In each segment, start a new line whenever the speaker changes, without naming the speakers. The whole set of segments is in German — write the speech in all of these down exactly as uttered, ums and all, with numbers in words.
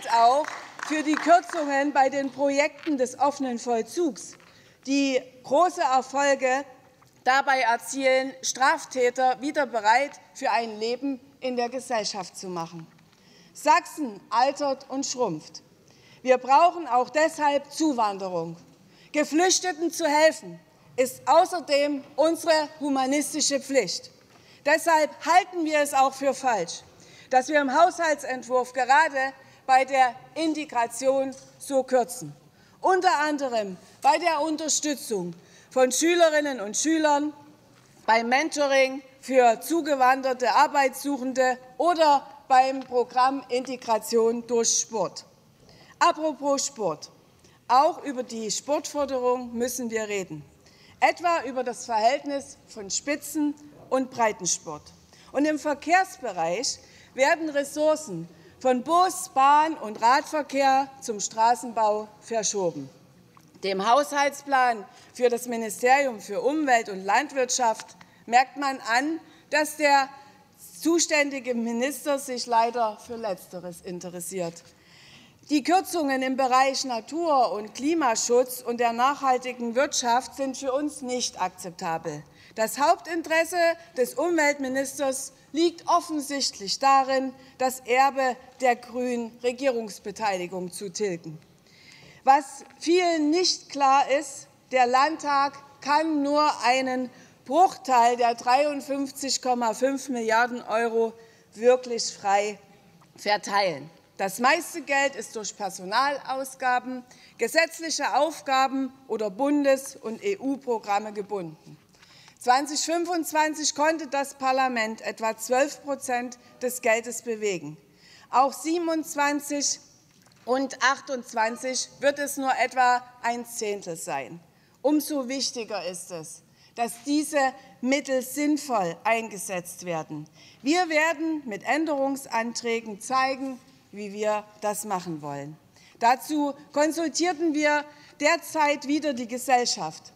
gilt auch für die Kürzungen bei den Projekten des offenen Vollzugs, die große Erfolge dabei erzielen, Straftäter wieder bereit für ein Leben in der Gesellschaft zu machen. Sachsen altert und schrumpft. Wir brauchen auch deshalb Zuwanderung. Geflüchteten zu helfen, ist außerdem unsere humanistische Pflicht. Deshalb halten wir es auch für falsch, dass wir im Haushaltsentwurf gerade bei der Integration so kürzen. Unter anderem bei der Unterstützung von Schülerinnen und Schülern, beim Mentoring für zugewanderte Arbeitssuchende oder beim Programm Integration durch Sport. Apropos Sport. Auch über die Sportförderung müssen wir reden, etwa über das Verhältnis von Spitzen- und Breitensport. Und im Verkehrsbereich werden Ressourcen von Bus-, Bahn- und Radverkehr zum Straßenbau verschoben. Dem Haushaltsplan für das Ministerium für Umwelt und Landwirtschaft merkt man an, dass der zuständige Minister sich leider für Letzteres interessiert. Die Kürzungen im Bereich Natur- und Klimaschutz und der nachhaltigen Wirtschaft sind für uns nicht akzeptabel. Das Hauptinteresse des Umweltministers liegt offensichtlich darin, das Erbe der grünen Regierungsbeteiligung zu tilgen. Was vielen nicht klar ist, der Landtag kann nur einen Bruchteil der dreiundfünfzig Komma fünf Milliarden Euro wirklich frei verteilen. Das meiste Geld ist durch Personalausgaben, gesetzliche Aufgaben oder Bundes- und E U-Programme gebunden. zweitausendfünfundzwanzig konnte das Parlament etwa zwölf Prozent des Geldes bewegen. Auch siebenundzwanzig und achtundzwanzig wird es nur etwa ein Zehntel sein. Umso wichtiger ist es, dass diese Mittel sinnvoll eingesetzt werden. Wir werden mit Änderungsanträgen zeigen, wie wir das machen wollen. Dazu konsultierten wir derzeit wieder die Gesellschaft.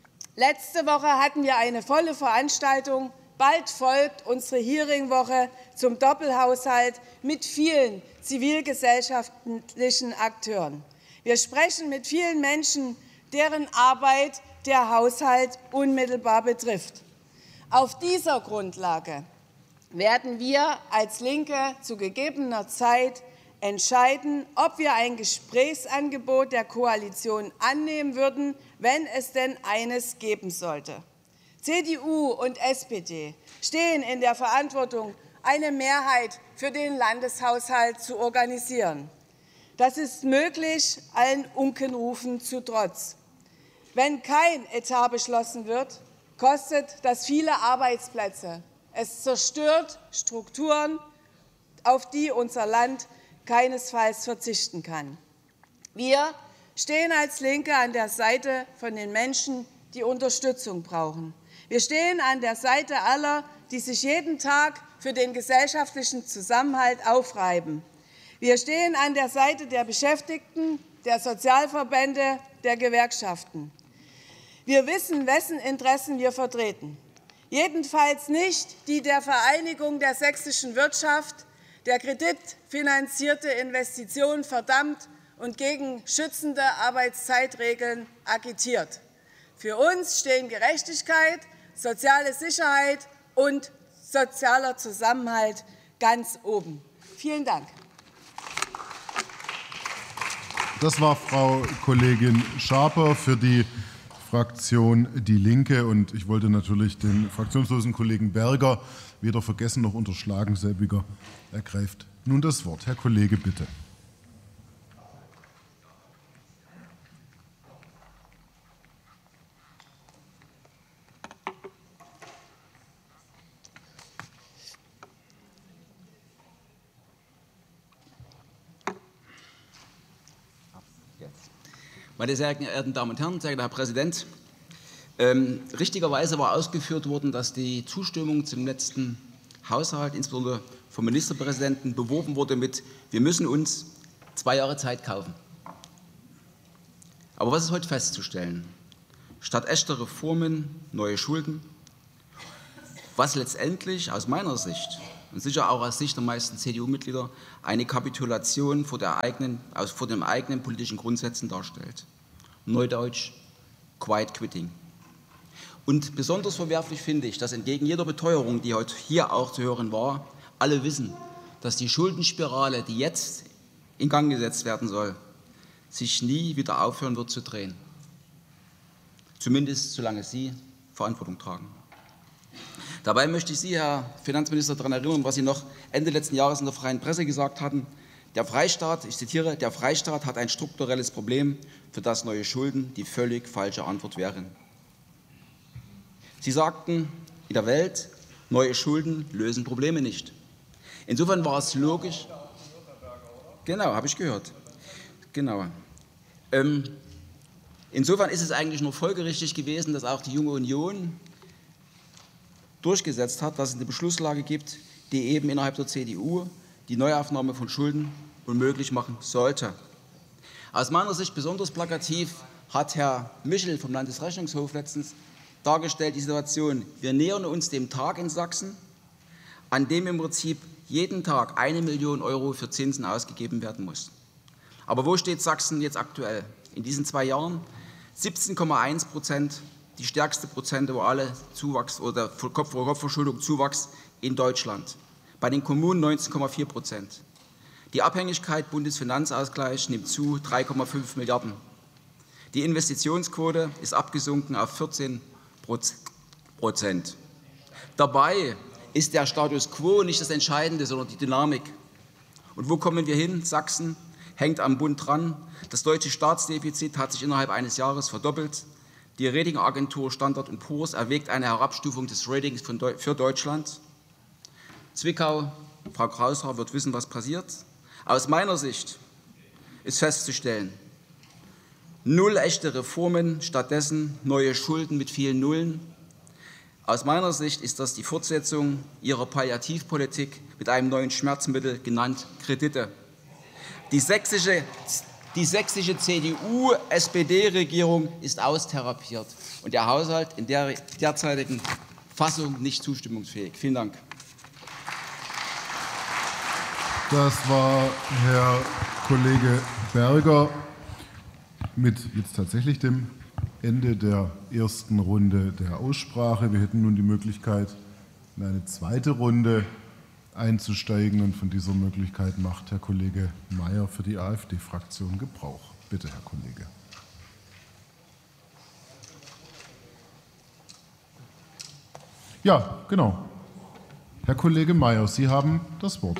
Letzte Woche hatten wir eine volle Veranstaltung. Bald folgt unsere Hearingwoche zum Doppelhaushalt mit vielen zivilgesellschaftlichen Akteuren. Wir sprechen mit vielen Menschen, deren Arbeit der Haushalt unmittelbar betrifft. Auf dieser Grundlage werden wir als Linke zu gegebener Zeit entscheiden, ob wir ein Gesprächsangebot der Koalition annehmen würden, wenn es denn eines geben sollte. C D U und S P D stehen in der Verantwortung, eine Mehrheit für den Landeshaushalt zu organisieren. Das ist möglich, allen Unkenrufen zu trotz. Wenn kein Etat beschlossen wird, kostet das viele Arbeitsplätze. Es zerstört Strukturen, auf die unser Land keinesfalls verzichten kann. Wir stehen als Linke an der Seite von den Menschen, die Unterstützung brauchen. Wir stehen an der Seite aller, die sich jeden Tag für den gesellschaftlichen Zusammenhalt aufreiben. Wir stehen an der Seite der Beschäftigten, der Sozialverbände, der Gewerkschaften. Wir wissen, wessen Interessen wir vertreten. Jedenfalls nicht die der Vereinigung der sächsischen Wirtschaft, der kreditfinanzierte Investitionen verdammt und gegen schützende Arbeitszeitregeln agitiert. Für uns stehen Gerechtigkeit, soziale Sicherheit und sozialer Zusammenhalt ganz oben. Vielen Dank.
Das war Frau Kollegin Schaper für die Fraktion Die Linke. Und ich wollte natürlich den fraktionslosen Kollegen Berger weder vergessen noch unterschlagen. Selbiger ergreift nun das Wort. Herr Kollege, bitte.
Meine sehr geehrten Damen und Herren, sehr geehrter Herr Präsident, ähm, richtigerweise war ausgeführt worden, dass die Zustimmung zum letzten Haushalt, insbesondere vom Ministerpräsidenten, beworben wurde mit: Wir müssen uns zwei Jahre Zeit kaufen. Aber was ist heute festzustellen? Statt echter Reformen neue Schulden, was letztendlich aus meiner Sicht und sicher auch aus Sicht der meisten C D U-Mitglieder eine Kapitulation vor, der eigenen, aus, vor den eigenen politischen Grundsätzen darstellt. Neudeutsch, Quiet Quitting. Und besonders verwerflich finde ich, dass entgegen jeder Beteuerung, die heute hier auch zu hören war, alle wissen, dass die Schuldenspirale, die jetzt in Gang gesetzt werden soll, sich nie wieder aufhören wird zu drehen. Zumindest solange Sie Verantwortung tragen. Dabei möchte ich Sie, Herr Finanzminister, daran erinnern, was Sie noch Ende letzten Jahres in der freien Presse gesagt hatten. Der Freistaat, ich zitiere, der Freistaat hat ein strukturelles Problem, für das neue Schulden die völlig falsche Antwort wären. Sie sagten, in der Welt, neue Schulden lösen Probleme nicht. Insofern war es logisch. Genau, habe ich gehört. Genau. Ähm, insofern ist es eigentlich nur folgerichtig gewesen, dass auch die Junge Union durchgesetzt hat, dass es eine Beschlusslage gibt, die eben innerhalb der C D U die Neuaufnahme von Schulden unmöglich machen sollte. Aus meiner Sicht besonders plakativ hat Herr Michel vom Landesrechnungshof letztens dargestellt die Situation. Wir nähern uns dem Tag in Sachsen, an dem im Prinzip jeden Tag eine Million Euro für Zinsen ausgegeben werden muss. Aber wo steht Sachsen jetzt aktuell? In diesen zwei Jahren siebzehn Komma eins Prozent, die stärkste prozentuale Zuwachs oder Kopf-vor-Kopf-Verschuldung Zuwachs in Deutschland. Bei den Kommunen neunzehn Komma vier Prozent. Die Abhängigkeit Bundesfinanzausgleich nimmt zu, drei Komma fünf Milliarden. Die Investitionsquote ist abgesunken auf vierzehn Prozent. Dabei ist der Status quo nicht das Entscheidende, sondern die Dynamik. Und wo kommen wir hin? Sachsen hängt am Bund dran. Das deutsche Staatsdefizit hat sich innerhalb eines Jahres verdoppelt. Die Ratingagentur Standard und Poor's erwägt eine Herabstufung des Ratings für Deutschland. Zwickau, Frau Kraushaar wird wissen, was passiert. Aus meiner Sicht ist festzustellen, null echte Reformen, stattdessen neue Schulden mit vielen Nullen. Aus meiner Sicht ist das die Fortsetzung Ihrer Palliativpolitik mit einem neuen Schmerzmittel, genannt Kredite. Die sächsische, die sächsische C D U-S P D-Regierung ist austherapiert und der Haushalt in der derzeitigen Fassung nicht zustimmungsfähig. Vielen Dank.
Das war Herr Kollege Berger mit jetzt tatsächlich dem Ende der ersten Runde der Aussprache. Wir hätten nun die Möglichkeit, in eine zweite Runde einzusteigen. Und von dieser Möglichkeit macht Herr Kollege Mayer für die AfD-Fraktion Gebrauch. Bitte, Herr Kollege. Ja, genau. Herr Kollege Mayer, Sie haben das Wort.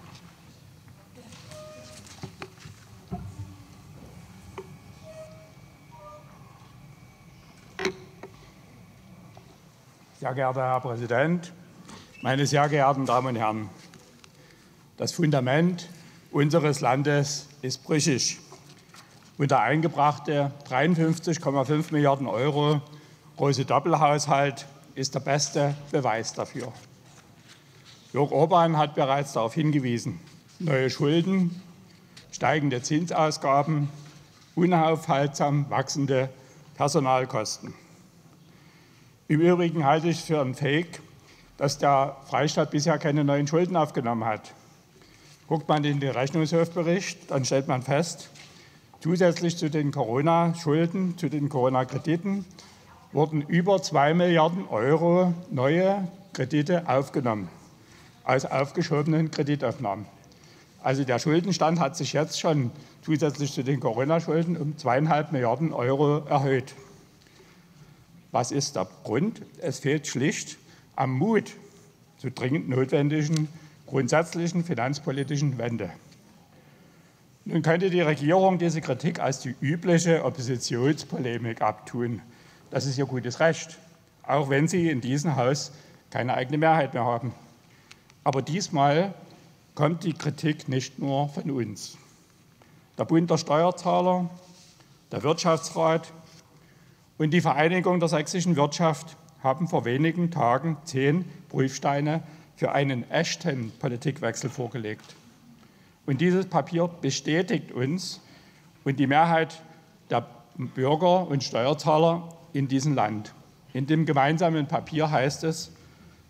Sehr geehrter Herr Präsident, meine sehr geehrten Damen und Herren! Das Fundament unseres Landes ist brüchig und der eingebrachte dreiundfünfzig Komma fünf Milliarden Euro große Doppelhaushalt ist der beste Beweis dafür. Jörg Orban hat bereits darauf hingewiesen: neue Schulden, steigende Zinsausgaben, unaufhaltsam wachsende Personalkosten. Im Übrigen halte ich es für ein Fake, dass der Freistaat bisher keine neuen Schulden aufgenommen hat. Guckt man in den Rechnungshofbericht, dann stellt man fest, zusätzlich zu den Corona-Schulden, zu den Corona-Krediten, wurden über zwei Milliarden Euro neue Kredite aufgenommen, aus aufgeschobenen Kreditaufnahmen. Also der Schuldenstand hat sich jetzt schon zusätzlich zu den Corona-Schulden um zweieinhalb Milliarden Euro erhöht. Was ist der Grund? Es fehlt schlicht am Mut zur dringend notwendigen grundsätzlichen finanzpolitischen Wende. Nun könnte die Regierung diese Kritik als die übliche Oppositionspolemik abtun. Das ist ihr gutes Recht, auch wenn sie in diesem Haus keine eigene Mehrheit mehr haben. Aber diesmal kommt die Kritik nicht nur von uns. Der Bund der Steuerzahler, der Wirtschaftsrat und die Vereinigung der sächsischen Wirtschaft haben vor wenigen Tagen zehn Prüfsteine für einen echten Politikwechsel vorgelegt. Und dieses Papier bestätigt uns und die Mehrheit der Bürger und Steuerzahler in diesem Land. In dem gemeinsamen Papier heißt es,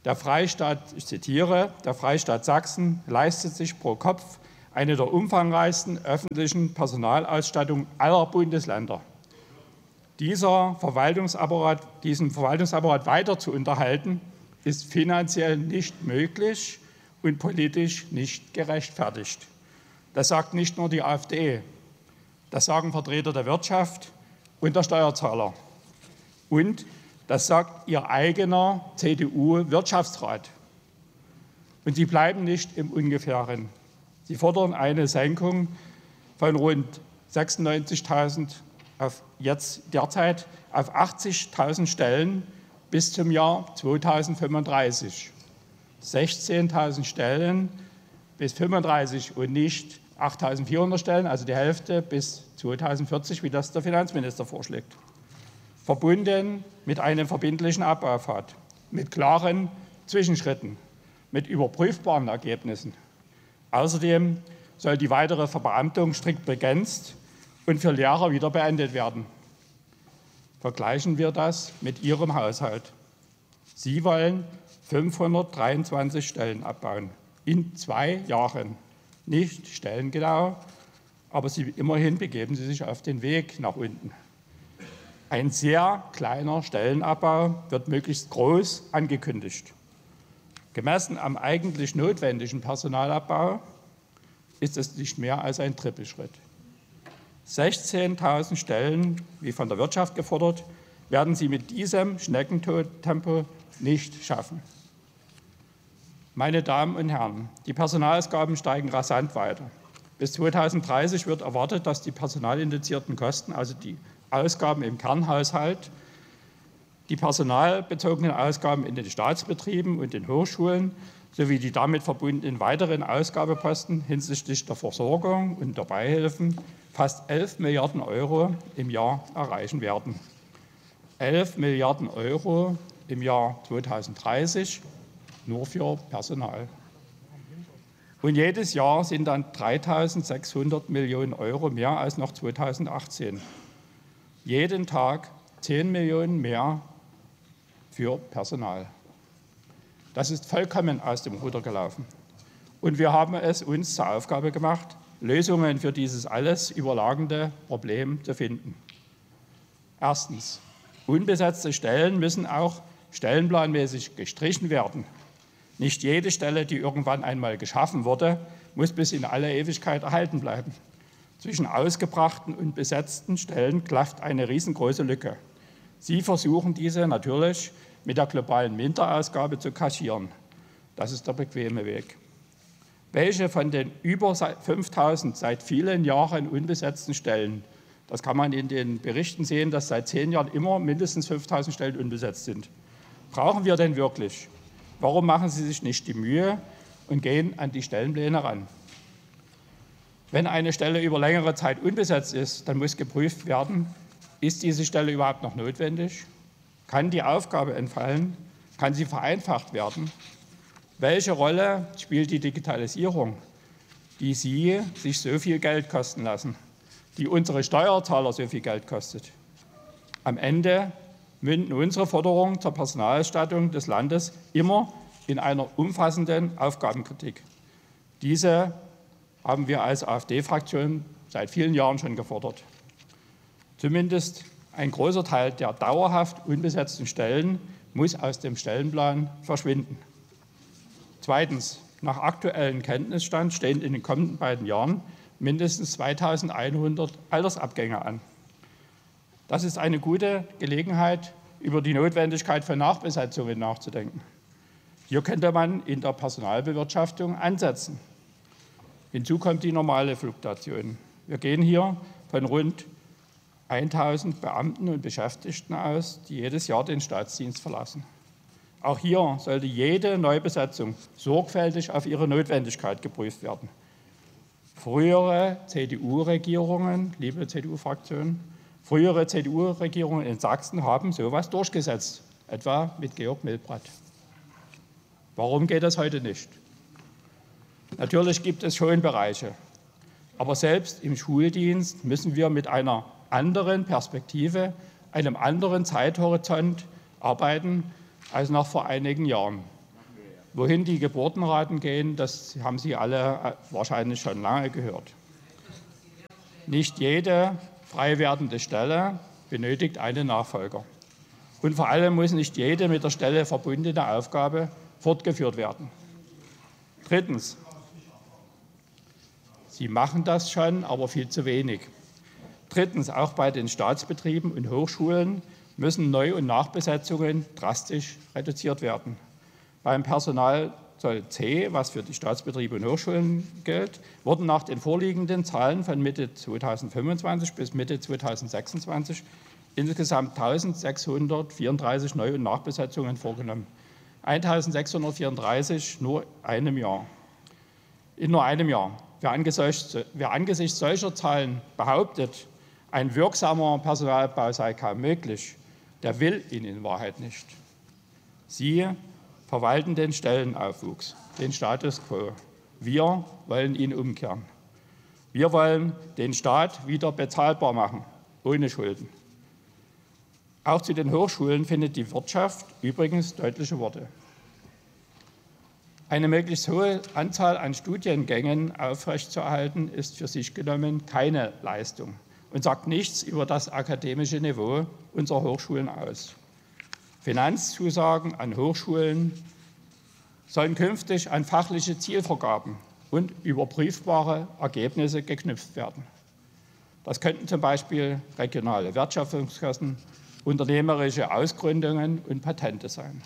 Der Freistaat, ich zitiere, der Freistaat Sachsen leistet sich pro Kopf eine der umfangreichsten öffentlichen Personalausstattungen aller Bundesländer. Dieser Verwaltungsapparat, diesen Verwaltungsapparat weiter zu unterhalten, ist finanziell nicht möglich und politisch nicht gerechtfertigt. Das sagt nicht nur die AfD, das sagen Vertreter der Wirtschaft und der Steuerzahler. Und das sagt ihr eigener C D U-Wirtschaftsrat. Und sie bleiben nicht im Ungefähren. Sie fordern eine Senkung von rund sechsundneunzigtausend auf jetzt derzeit auf achtzigtausend Stellen bis zum Jahr zweitausendfünfunddreißig. sechzehntausend Stellen bis fünfunddreißig und nicht achttausendvierhundert Stellen, also die Hälfte bis zweitausendvierzig, wie das der Finanzminister vorschlägt. Verbunden mit einem verbindlichen Abbaupfad, mit klaren Zwischenschritten, mit überprüfbaren Ergebnissen. Außerdem soll die weitere Verbeamtung strikt begrenzt und für Lehrer wieder beendet werden. Vergleichen wir das mit Ihrem Haushalt. Sie wollen fünfhundertdreiundzwanzig Stellen abbauen, in zwei Jahren. Nicht stellengenau, aber Sie, immerhin begeben Sie sich auf den Weg nach unten. Ein sehr kleiner Stellenabbau wird möglichst groß angekündigt. Gemessen am eigentlich notwendigen Personalabbau ist es nicht mehr als ein Trippelschritt. sechzehntausend Stellen, wie von der Wirtschaft gefordert, werden Sie mit diesem Schneckentempo nicht schaffen. Meine Damen und Herren, die Personalausgaben steigen rasant weiter. Bis zweitausenddreißig wird erwartet, dass die personalinduzierten Kosten, also die Ausgaben im Kernhaushalt, die personalbezogenen Ausgaben in den Staatsbetrieben und den Hochschulen sowie die damit verbundenen weiteren Ausgabeposten hinsichtlich der Versorgung und der Beihilfen fast elf Milliarden Euro im Jahr erreichen werden. elf Milliarden Euro im Jahr zweitausenddreißig nur für Personal. Und jedes Jahr sind dann dreitausendsechshundert Millionen Euro mehr als noch zweitausendachtzehn. Jeden Tag zehn Millionen mehr für Personal. Das ist vollkommen aus dem Ruder gelaufen. Und wir haben es uns zur Aufgabe gemacht, Lösungen für dieses alles überlagende Problem zu finden. Erstens, unbesetzte Stellen müssen auch stellenplanmäßig gestrichen werden. Nicht jede Stelle, die irgendwann einmal geschaffen wurde, muss bis in alle Ewigkeit erhalten bleiben. Zwischen ausgebrachten und besetzten Stellen klafft eine riesengroße Lücke. Sie versuchen diese natürlich mit der globalen Minderausgabe zu kaschieren. Das ist der bequeme Weg. Welche von den über fünftausend seit vielen Jahren unbesetzten Stellen, das kann man in den Berichten sehen, dass seit zehn Jahren immer mindestens fünftausend Stellen unbesetzt sind, brauchen wir denn wirklich? Warum machen Sie sich nicht die Mühe und gehen an die Stellenpläne ran? Wenn eine Stelle über längere Zeit unbesetzt ist, dann muss geprüft werden, ist diese Stelle überhaupt noch notwendig? Kann die Aufgabe entfallen? Kann sie vereinfacht werden? Welche Rolle spielt die Digitalisierung, die Sie sich so viel Geld kosten lassen, die unsere Steuerzahler so viel Geld kostet? Am Ende münden unsere Forderungen zur Personalausstattung des Landes immer in einer umfassenden Aufgabenkritik. Diese haben wir als AfD-Fraktion seit vielen Jahren schon gefordert. Zumindest ein großer Teil der dauerhaft unbesetzten Stellen muss aus dem Stellenplan verschwinden. Zweitens, nach aktuellem Kenntnisstand stehen in den kommenden beiden Jahren mindestens zweitausendeinhundert Altersabgänge an. Das ist eine gute Gelegenheit, über die Notwendigkeit von Nachbesetzungen nachzudenken. Hier könnte man in der Personalbewirtschaftung ansetzen. Hinzu kommt die normale Fluktuation. Wir gehen hier von rund tausend Beamten und Beschäftigten aus, die jedes Jahr den Staatsdienst verlassen. Auch hier sollte jede Neubesetzung sorgfältig auf ihre Notwendigkeit geprüft werden. Frühere C D U-Regierungen, liebe C D U-Fraktion, frühere C D U-Regierungen in Sachsen haben sowas durchgesetzt, etwa mit Georg Milbrandt. Warum geht das heute nicht? Natürlich gibt es schon Bereiche, aber selbst im Schuldienst müssen wir mit einer anderen Perspektive, einem anderen Zeithorizont arbeiten als noch vor einigen Jahren. Wohin die Geburtenraten gehen, das haben Sie alle wahrscheinlich schon lange gehört. Nicht jede frei werdende Stelle benötigt einen Nachfolger. Und vor allem muss nicht jede mit der Stelle verbundene Aufgabe fortgeführt werden. Drittens. Sie machen das schon, aber viel zu wenig. Drittens, auch bei den Staatsbetrieben und Hochschulen müssen Neu- und Nachbesetzungen drastisch reduziert werden. Beim Personal Soll C, was für die Staatsbetriebe und Hochschulen gilt, wurden nach den vorliegenden Zahlen von Mitte zweitausendfünfundzwanzig bis Mitte zweitausendsechsundzwanzig insgesamt eintausendsechshundertvierunddreißig Neu- und Nachbesetzungen vorgenommen. eintausendsechshundertvierunddreißig nur einem Jahr. In nur einem Jahr. Wer angesichts, wer angesichts solcher Zahlen behauptet, ein wirksamer Personalabbau sei kaum möglich, der will ihn in Wahrheit nicht. Sie verwalten den Stellenaufwuchs, den Status quo. Wir wollen ihn umkehren. Wir wollen den Staat wieder bezahlbar machen, ohne Schulden. Auch zu den Hochschulen findet die Wirtschaft übrigens deutliche Worte. Eine möglichst hohe Anzahl an Studiengängen aufrechtzuerhalten, ist für sich genommen keine Leistung und sagt nichts über das akademische Niveau unserer Hochschulen aus. Finanzzusagen an Hochschulen sollen künftig an fachliche Zielvorgaben und überprüfbare Ergebnisse geknüpft werden. Das könnten zum Beispiel regionale Wertschöpfungskosten, unternehmerische Ausgründungen und Patente sein.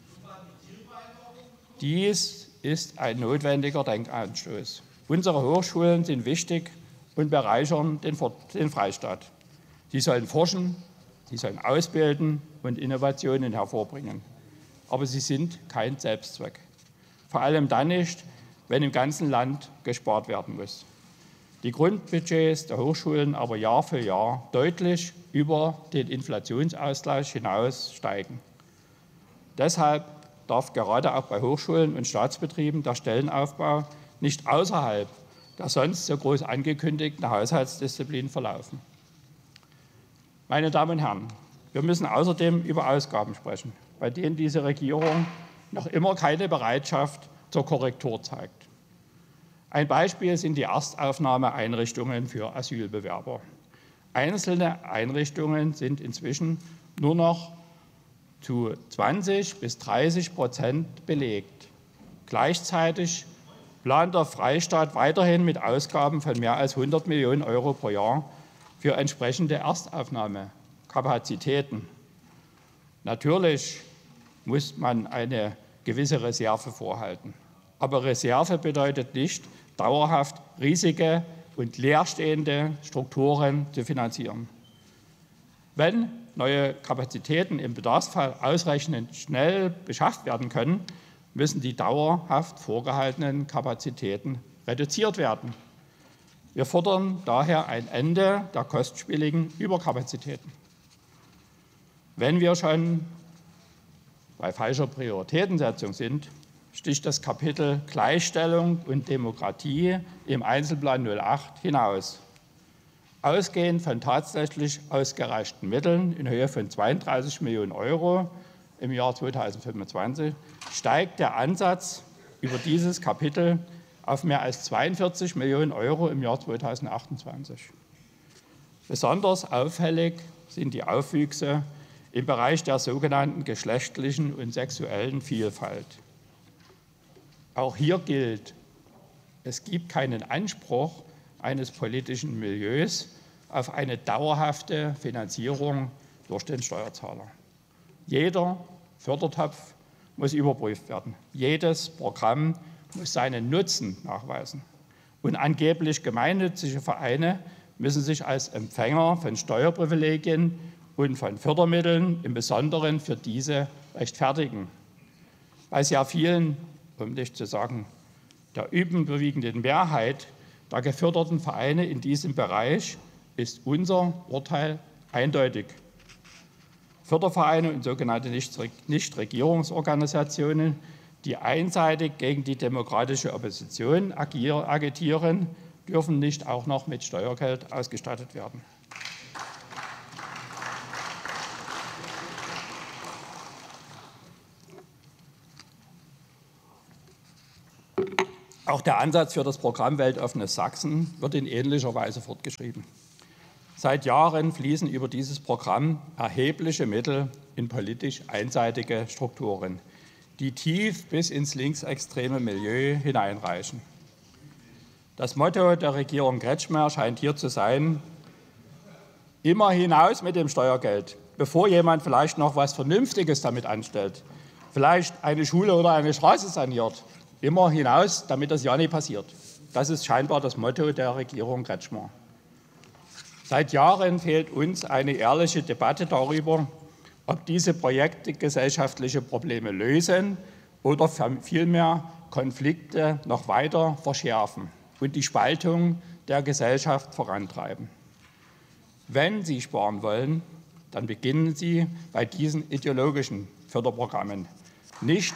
Dies ist ein notwendiger Denkanstoß. Unsere Hochschulen sind wichtig und bereichern den, den Freistaat. Sie sollen forschen, sie sollen ausbilden und Innovationen hervorbringen. Aber sie sind kein Selbstzweck. Vor allem dann nicht, wenn im ganzen Land gespart werden muss. Die Grundbudgets der Hochschulen aber Jahr für Jahr deutlich über den Inflationsausgleich hinaus steigen. Deshalb darf gerade auch bei Hochschulen und Staatsbetrieben der Stellenaufbau nicht außerhalb der sonst so groß angekündigten Haushaltsdisziplin verlaufen. Meine Damen und Herren, wir müssen außerdem über Ausgaben sprechen, bei denen diese Regierung noch immer keine Bereitschaft zur Korrektur zeigt. Ein Beispiel sind die Erstaufnahmeeinrichtungen für Asylbewerber. Einzelne Einrichtungen sind inzwischen nur noch zu zwanzig bis dreißig Prozent belegt. Gleichzeitig plant der Freistaat weiterhin mit Ausgaben von mehr als hundert Millionen Euro pro Jahr für entsprechende Erstaufnahmekapazitäten. Natürlich muss man eine gewisse Reserve vorhalten. Aber Reserve bedeutet nicht, dauerhaft riesige und leerstehende Strukturen zu finanzieren. Wenn neue Kapazitäten im Bedarfsfall ausreichend schnell beschafft werden können, müssen die dauerhaft vorgehaltenen Kapazitäten reduziert werden. Wir fordern daher ein Ende der kostspieligen Überkapazitäten. Wenn wir schon bei falscher Prioritätensetzung sind, sticht das Kapitel Gleichstellung und Demokratie im Einzelplan null acht hinaus. Ausgehend von tatsächlich ausgereichten Mitteln in Höhe von zweiunddreißig Millionen Euro im Jahr zweitausendfünfundzwanzig steigt der Ansatz über dieses Kapitel auf mehr als zweiundvierzig Millionen Euro im Jahr zweitausendachtundzwanzig. Besonders auffällig sind die Aufwüchse im Bereich der sogenannten geschlechtlichen und sexuellen Vielfalt. Auch hier gilt, es gibt keinen Anspruch eines politischen Milieus auf eine dauerhafte Finanzierung durch den Steuerzahler. Jeder Fördertopf muss überprüft werden. Jedes Programm muss seinen Nutzen nachweisen. Und angeblich gemeinnützige Vereine müssen sich als Empfänger von Steuerprivilegien und von Fördermitteln im Besonderen für diese rechtfertigen. Bei sehr vielen, um nicht zu sagen der überwiegenden Mehrheit der geförderten Vereine in diesem Bereich ist unser Urteil eindeutig. Fördervereine und sogenannte Nichtregierungsorganisationen, die einseitig gegen die demokratische Opposition agitieren, dürfen nicht auch noch mit Steuergeld ausgestattet werden. Auch der Ansatz für das Programm Weltoffenes Sachsen wird in ähnlicher Weise fortgeschrieben. Seit Jahren fließen über dieses Programm erhebliche Mittel in politisch einseitige Strukturen, die tief bis ins linksextreme Milieu hineinreichen. Das Motto der Regierung Kretschmer scheint hier zu sein: immer hinaus mit dem Steuergeld, bevor jemand vielleicht noch was Vernünftiges damit anstellt, vielleicht eine Schule oder eine Straße saniert. Immer hinaus, damit das ja nicht passiert. Das ist scheinbar das Motto der Regierung Kretschmer. Seit Jahren fehlt uns eine ehrliche Debatte darüber, ob diese Projekte gesellschaftliche Probleme lösen oder vielmehr Konflikte noch weiter verschärfen und die Spaltung der Gesellschaft vorantreiben. Wenn Sie sparen wollen, dann beginnen Sie bei diesen ideologischen Förderprogrammen, nicht,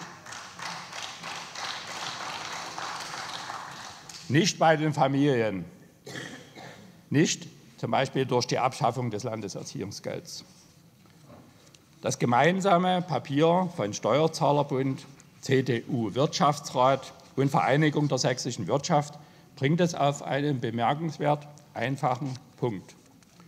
nicht bei den Familien, nicht zum Beispiel durch die Abschaffung des Landeserziehungsgelds. Das gemeinsame Papier von Steuerzahlerbund, C D U-Wirtschaftsrat und Vereinigung der sächsischen Wirtschaft bringt es auf einen bemerkenswert einfachen Punkt.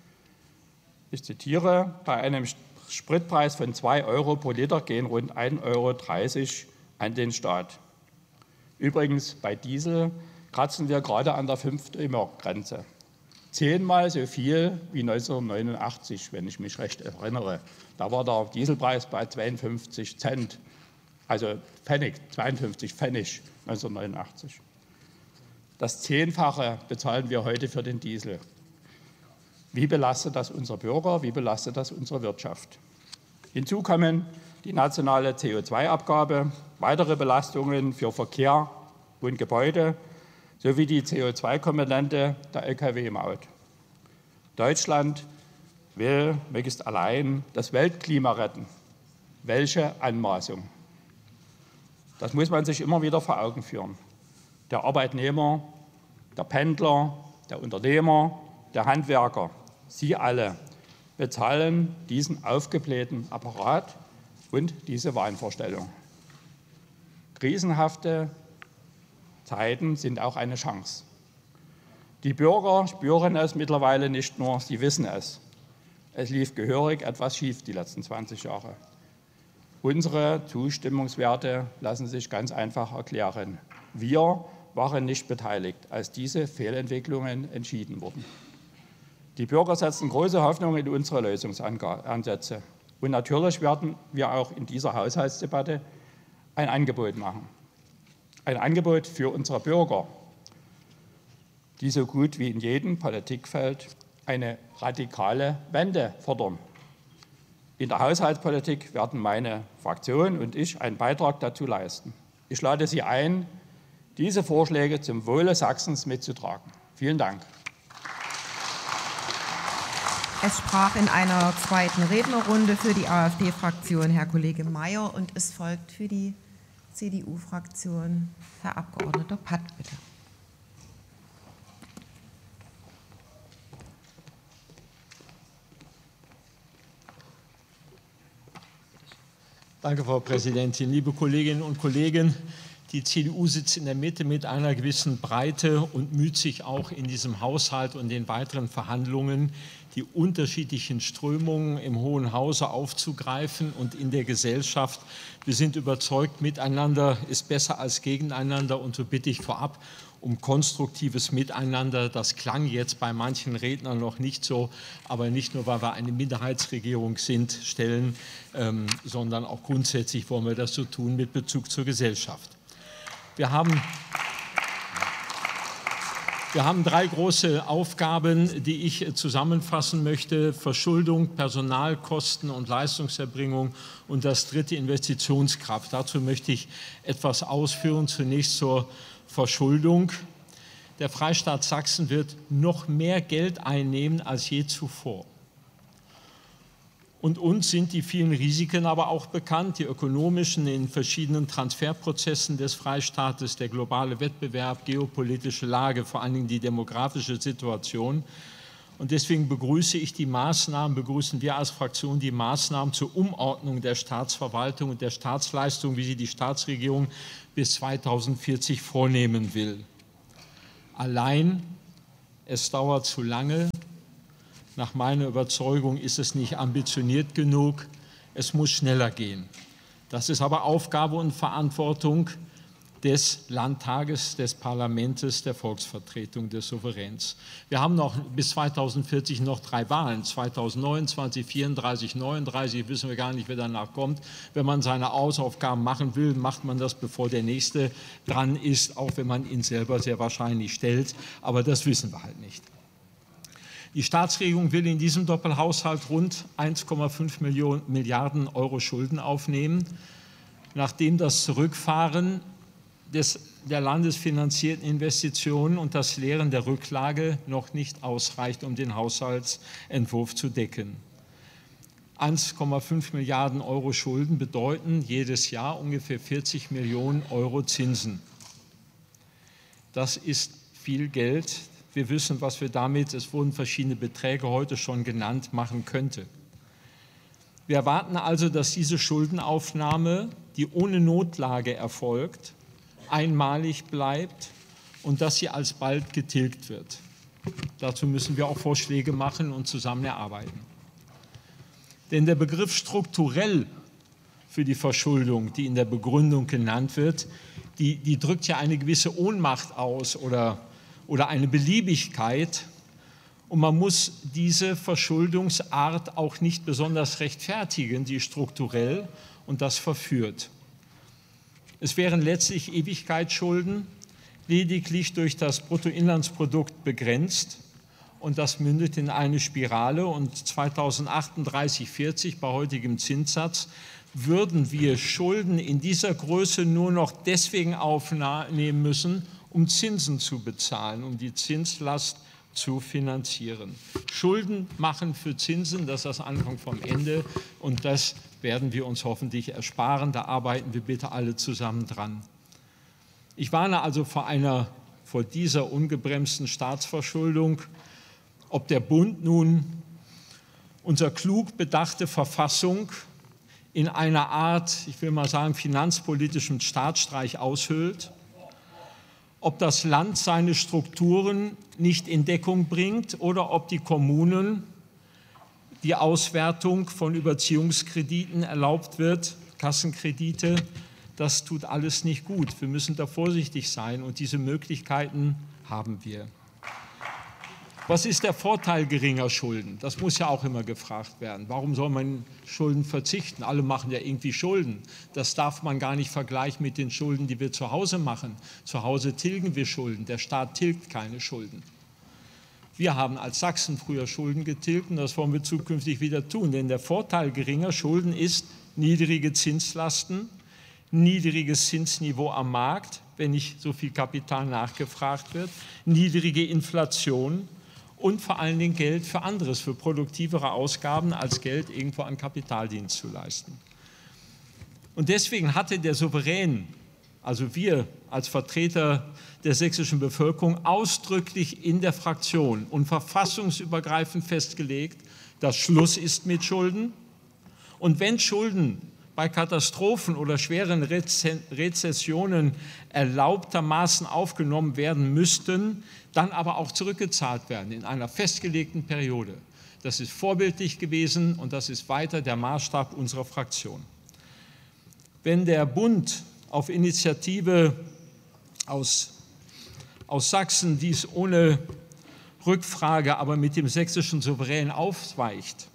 Ich zitiere: Bei einem Spritpreis von zwei Euro pro Liter gehen rund ein Euro dreißig an den Staat. Übrigens, bei Diesel kratzen wir gerade an der fünf-D-Mark-Grenze. Zehnmal so viel wie neunzehnhundertneunundachtzig, wenn ich mich recht erinnere. Da war der Dieselpreis bei zweiundfünfzig Cent, also Pfennig, zweiundfünfzig Pfennig neunzehnhundertneunundachtzig. Das Zehnfache bezahlen wir heute für den Diesel. Wie belastet das unsere Bürger? Wie belastet das unsere Wirtschaft? Hinzu kommen die nationale C O zwei Abgabe, weitere Belastungen für Verkehr und Gebäude sowie die C O zwei Komponente der L K W-Maut. Deutschland will möglichst allein das Weltklima retten. Welche Anmaßung! Das muss man sich immer wieder vor Augen führen. Der Arbeitnehmer, der Pendler, der Unternehmer, der Handwerker, Sie alle bezahlen diesen aufgeblähten Apparat und diese Wahnvorstellung. Krisenhafte Zeiten sind auch eine Chance. Die Bürger spüren es mittlerweile nicht nur, sie wissen es. Es lief gehörig etwas schief die letzten zwanzig Jahre. Unsere Zustimmungswerte lassen sich ganz einfach erklären. Wir waren nicht beteiligt, als diese Fehlentwicklungen entschieden wurden. Die Bürger setzen große Hoffnung in unsere Lösungsansätze. Und natürlich werden wir auch in dieser Haushaltsdebatte ein Angebot machen. Ein Angebot für unsere Bürger, die so gut wie in jedem Politikfeld eine radikale Wende fordern. In der Haushaltspolitik werden meine Fraktion und ich einen Beitrag dazu leisten. Ich lade Sie ein, diese Vorschläge zum Wohle Sachsens mitzutragen. Vielen Dank.
Es sprach in einer zweiten Rednerrunde für die AfD-Fraktion Herr Kollege Mayer und es folgt für die C D U-Fraktion Herr Abgeordneter Patt, bitte.
Danke, Frau Präsidentin. Liebe Kolleginnen und Kollegen, die C D U sitzt in der Mitte mit einer gewissen Breite und müht sich auch in diesem Haushalt und den weiteren Verhandlungen, die unterschiedlichen Strömungen im Hohen Hause aufzugreifen und in der Gesellschaft. Wir sind überzeugt, miteinander ist besser als gegeneinander, und so bitte ich vorab um konstruktives Miteinander. Das klang jetzt bei manchen Rednern noch nicht so, aber nicht nur, weil wir eine Minderheitsregierung sind, stellen, ähm, sondern auch grundsätzlich wollen wir das so tun mit Bezug zur Gesellschaft. Wir haben, wir haben drei große Aufgaben, die ich zusammenfassen möchte: Verschuldung, Personalkosten und Leistungserbringung und das dritte Investitionskraft. Dazu möchte ich etwas ausführen. Zunächst zur Verschuldung. Der Freistaat Sachsen wird noch mehr Geld einnehmen als je zuvor. Und uns sind die vielen Risiken aber auch bekannt, die ökonomischen in verschiedenen Transferprozessen des Freistaates, der globale Wettbewerb, geopolitische Lage, vor allen Dingen die demografische Situation. Und deswegen begrüße ich die Maßnahmen, begrüßen wir als Fraktion die Maßnahmen zur Umordnung der Staatsverwaltung und der Staatsleistung, wie sie die Staatsregierung bis zweitausendvierzig vornehmen will. Allein, es dauert zu lange. Nach meiner Überzeugung ist es nicht ambitioniert genug. Es muss schneller gehen. Das ist aber Aufgabe und Verantwortung des Landtages, des Parlaments, der Volksvertretung, des Souveräns. Wir haben noch bis zweitausendvierzig noch drei Wahlen, zweitausendneunundzwanzig, vierunddreißig, neununddreißig, wissen wir gar nicht, wer danach kommt. Wenn man seine Hausaufgaben machen will, macht man das, bevor der Nächste dran ist, auch wenn man ihn selber sehr wahrscheinlich stellt, aber das wissen wir halt nicht. Die Staatsregierung will in diesem Doppelhaushalt rund eins Komma fünf Milliarden Euro Schulden aufnehmen, nachdem das Zurückfahren des, der landesfinanzierten Investitionen und das Leeren der Rücklage noch nicht ausreicht, um den Haushaltsentwurf zu decken. eins Komma fünf Milliarden Euro Schulden bedeuten jedes Jahr ungefähr vierzig Millionen Euro Zinsen. Das ist viel Geld. Wir wissen, was wir damit, es wurden verschiedene Beträge heute schon genannt, machen könnte. Wir erwarten also, dass diese Schuldenaufnahme, die ohne Notlage erfolgt, einmalig bleibt und dass sie alsbald getilgt wird. Dazu müssen wir auch Vorschläge machen und zusammen erarbeiten. Denn der Begriff strukturell für die Verschuldung, die in der Begründung genannt wird, die, die drückt ja eine gewisse Ohnmacht aus oder, oder eine Beliebigkeit. Und man muss diese Verschuldungsart auch nicht besonders rechtfertigen, die strukturell, und das verführt. Es wären letztlich Ewigkeitsschulden, lediglich durch das Bruttoinlandsprodukt begrenzt, und das mündet in eine Spirale. Und zweitausendachtunddreißig, vierzig bei heutigem Zinssatz würden wir Schulden in dieser Größe nur noch deswegen aufnehmen müssen, um Zinsen zu bezahlen, um die Zinslast zu finanzieren. Schulden machen für Zinsen, das ist das Anfang vom Ende, und das werden wir uns hoffentlich ersparen. Da arbeiten wir bitte alle zusammen dran. Ich warne also vor einer, vor dieser ungebremsten Staatsverschuldung. Ob der Bund nun unsere klug bedachte Verfassung in einer Art, ich will mal sagen, finanzpolitischen Staatsstreich aushöhlt, ob das Land seine Strukturen nicht in Deckung bringt oder ob die Kommunen die Auswertung von Überziehungskrediten erlaubt wird, Kassenkredite, das tut alles nicht gut. Wir müssen da vorsichtig sein und diese Möglichkeiten haben wir. Was ist der Vorteil geringer Schulden? Das muss ja auch immer gefragt werden. Warum soll man Schulden verzichten? Alle machen ja irgendwie Schulden. Das darf man gar nicht vergleichen mit den Schulden, die wir zu Hause machen. Zu Hause tilgen wir Schulden. Der Staat tilgt keine Schulden. Wir haben als Sachsen früher Schulden getilgt und das wollen wir zukünftig wieder tun. Denn der Vorteil geringer Schulden ist niedrige Zinslasten, niedriges Zinsniveau am Markt, wenn nicht so viel Kapital nachgefragt wird, niedrige Inflation und vor allen Dingen Geld für anderes, für produktivere Ausgaben, als Geld irgendwo an Kapitaldienst zu leisten. Und deswegen hatte der Souverän, also wir als Vertreter der sächsischen Bevölkerung, ausdrücklich in der Fraktion und verfassungsübergreifend festgelegt, dass Schluss ist mit Schulden. Und wenn Schulden bei Katastrophen oder schweren Rezessionen erlaubtermaßen aufgenommen werden müssten, dann aber auch zurückgezahlt werden in einer festgelegten Periode. Das ist vorbildlich gewesen und das ist weiter der Maßstab unserer Fraktion. Wenn der Bund auf Initiative aus, aus Sachsen dies ohne Rückfrage, aber mit dem sächsischen Souverän aufweicht,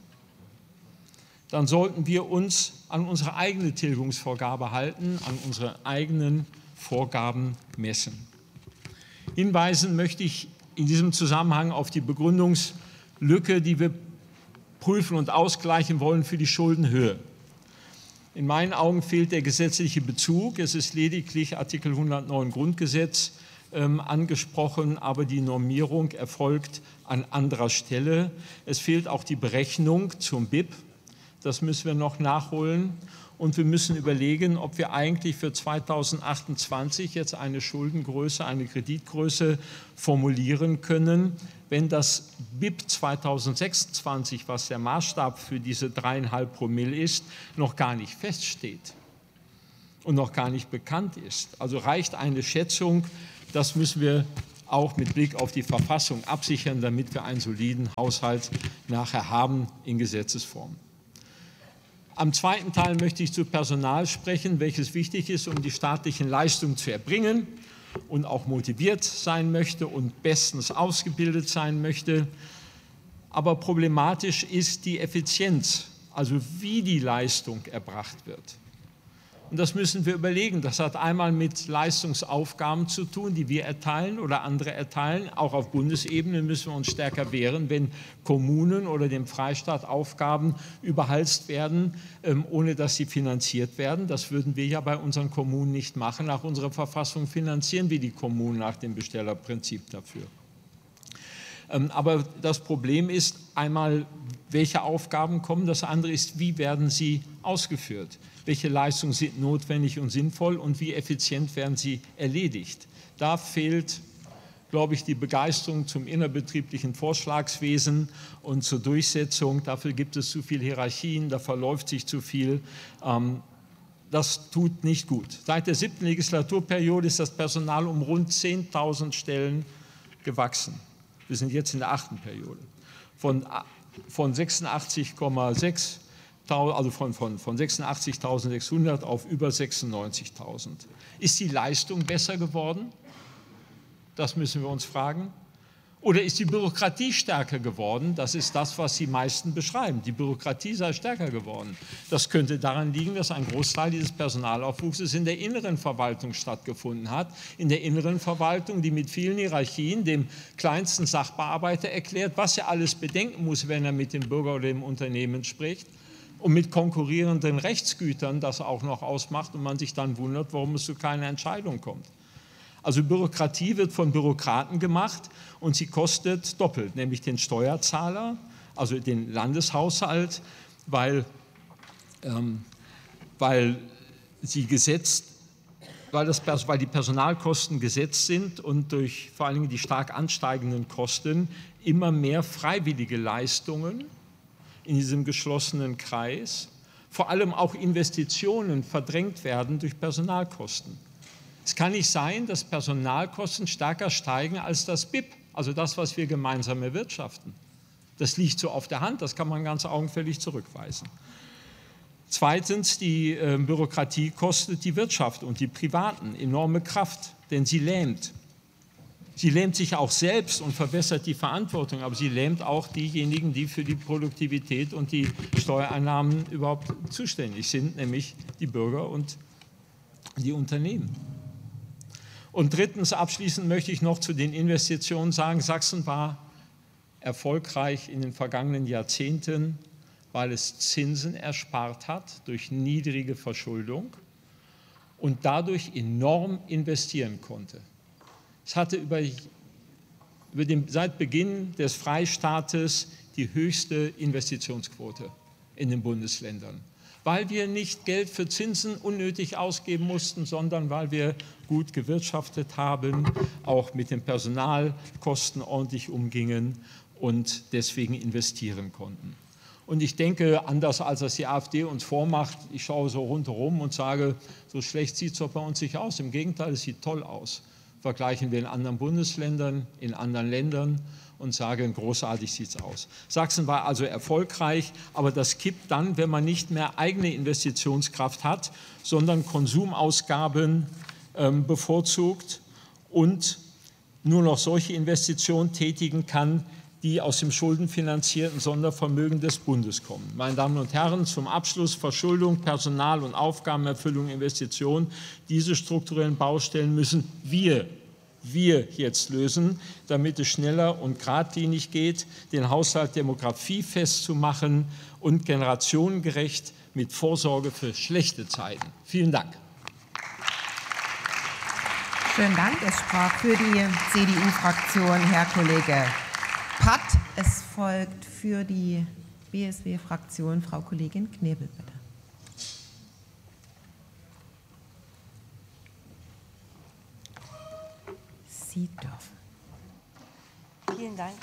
dann sollten wir uns an unsere eigene Tilgungsvorgabe halten, an unsere eigenen Vorgaben messen. Hinweisen möchte ich in diesem Zusammenhang auf die Begründungslücke, die wir prüfen und ausgleichen wollen für die Schuldenhöhe. In meinen Augen fehlt der gesetzliche Bezug. Es ist lediglich Artikel hundertneun Grundgesetz ähm, angesprochen, aber die Normierung erfolgt an anderer Stelle. Es fehlt auch die Berechnung zum B I P. Das müssen wir noch nachholen. Und wir müssen überlegen, ob wir eigentlich für zweitausendachtundzwanzig jetzt eine Schuldengröße, eine Kreditgröße formulieren können, wenn das B I P zweitausendsechsundzwanzig, was der Maßstab für diese dreieinhalb Promille ist, noch gar nicht feststeht und noch gar nicht bekannt ist. Also reicht eine Schätzung, das müssen wir auch mit Blick auf die Verfassung absichern, damit wir einen soliden Haushalt nachher haben in Gesetzesform. Am zweiten Teil möchte ich zu Personal sprechen, welches wichtig ist, um die staatlichen Leistungen zu erbringen und auch motiviert sein möchte und bestens ausgebildet sein möchte. Aber problematisch ist die Effizienz, also wie die Leistung erbracht wird. Und das müssen wir überlegen. Das hat einmal mit Leistungsaufgaben zu tun, die wir erteilen oder andere erteilen. Auch auf Bundesebene müssen wir uns stärker wehren, wenn Kommunen oder dem Freistaat Aufgaben überhalst werden, ohne dass sie finanziert werden. Das würden wir ja bei unseren Kommunen nicht machen. Nach unserer Verfassung finanzieren wir die Kommunen nach dem Bestellerprinzip dafür. Aber das Problem ist einmal, welche Aufgaben kommen. Das andere ist, wie werden sie ausgeführt? Welche Leistungen sind notwendig und sinnvoll und wie effizient werden sie erledigt? Da fehlt, glaube ich, die Begeisterung zum innerbetrieblichen Vorschlagswesen und zur Durchsetzung. Dafür gibt es zu viele Hierarchien, da verläuft sich zu viel. Das tut nicht gut. Seit der siebten Legislaturperiode ist das Personal um rund zehntausend Stellen gewachsen. Wir sind jetzt in der achten Periode. Von, von sechsundachtzig Komma sechs also von, von, von sechsundachtzigtausendsechshundert auf über sechsundneunzigtausend. Ist die Leistung besser geworden? Das müssen wir uns fragen. Oder ist die Bürokratie stärker geworden? Das ist das, was die meisten beschreiben. Die Bürokratie sei stärker geworden. Das könnte daran liegen, dass ein Großteil dieses Personalaufwuchses in der inneren Verwaltung stattgefunden hat. In der inneren Verwaltung, die mit vielen Hierarchien dem kleinsten Sachbearbeiter erklärt, was er alles bedenken muss, wenn er mit dem Bürger oder dem Unternehmen spricht. Und mit konkurrierenden Rechtsgütern das auch noch ausmacht und man sich dann wundert, warum es zu keiner Entscheidung kommt. Also Bürokratie wird von Bürokraten gemacht und sie kostet doppelt, nämlich den Steuerzahler, also den Landeshaushalt, weil, ähm, weil, sie gesetzt, weil, das, weil die Personalkosten gesetzt sind und durch vor allen Dingen die stark ansteigenden Kosten immer mehr freiwillige Leistungen in diesem geschlossenen Kreis, vor allem auch Investitionen verdrängt werden durch Personalkosten. Es kann nicht sein, dass Personalkosten stärker steigen als das B I P, also das, was wir gemeinsam erwirtschaften. Das liegt so auf der Hand, das kann man ganz augenfällig zurückweisen. Zweitens, die äh, Bürokratie kostet die Wirtschaft und die Privaten enorme Kraft, denn sie lähmt. Sie lähmt sich auch selbst und verwässert die Verantwortung, aber sie lähmt auch diejenigen, die für die Produktivität und die Steuereinnahmen überhaupt zuständig sind, nämlich die Bürger und die Unternehmen. Und drittens, abschließend möchte ich noch zu den Investitionen sagen, Sachsen war erfolgreich in den vergangenen Jahrzehnten, weil es Zinsen erspart hat durch niedrige Verschuldung und dadurch enorm investieren konnte. Es hatte über, über den, seit Beginn des Freistaates die höchste Investitionsquote in den Bundesländern, weil wir nicht Geld für Zinsen unnötig ausgeben mussten, sondern weil wir gut gewirtschaftet haben, auch mit den Personalkosten ordentlich umgingen und deswegen investieren konnten. Und ich denke, anders als das die AfD uns vormacht, ich schaue so rundherum und sage, so schlecht sieht es doch bei uns nicht aus. Im Gegenteil, es sieht toll aus. Vergleichen wir in anderen Bundesländern, in anderen Ländern und sagen, großartig sieht es aus. Sachsen war also erfolgreich, aber das kippt dann, wenn man nicht mehr eigene Investitionskraft hat, sondern Konsumausgaben ähm, bevorzugt und nur noch solche Investitionen tätigen kann, die aus dem schuldenfinanzierten Sondervermögen des Bundes kommen. Meine Damen und Herren, zum Abschluss Verschuldung, Personal- und Aufgabenerfüllung, Investitionen. Diese strukturellen Baustellen müssen wir, wir jetzt lösen, damit es schneller und geradlinig geht, den Haushalt demografiefest zu machen und generationengerecht mit Vorsorge für schlechte Zeiten. Vielen Dank.
Schönen Dank. Es sprach für die C D U-Fraktion Herr Kollege Patt. Es folgt für die B S W-Fraktion, Frau Kollegin Knebel, bitte. Sie dürfen.
Vielen Dank.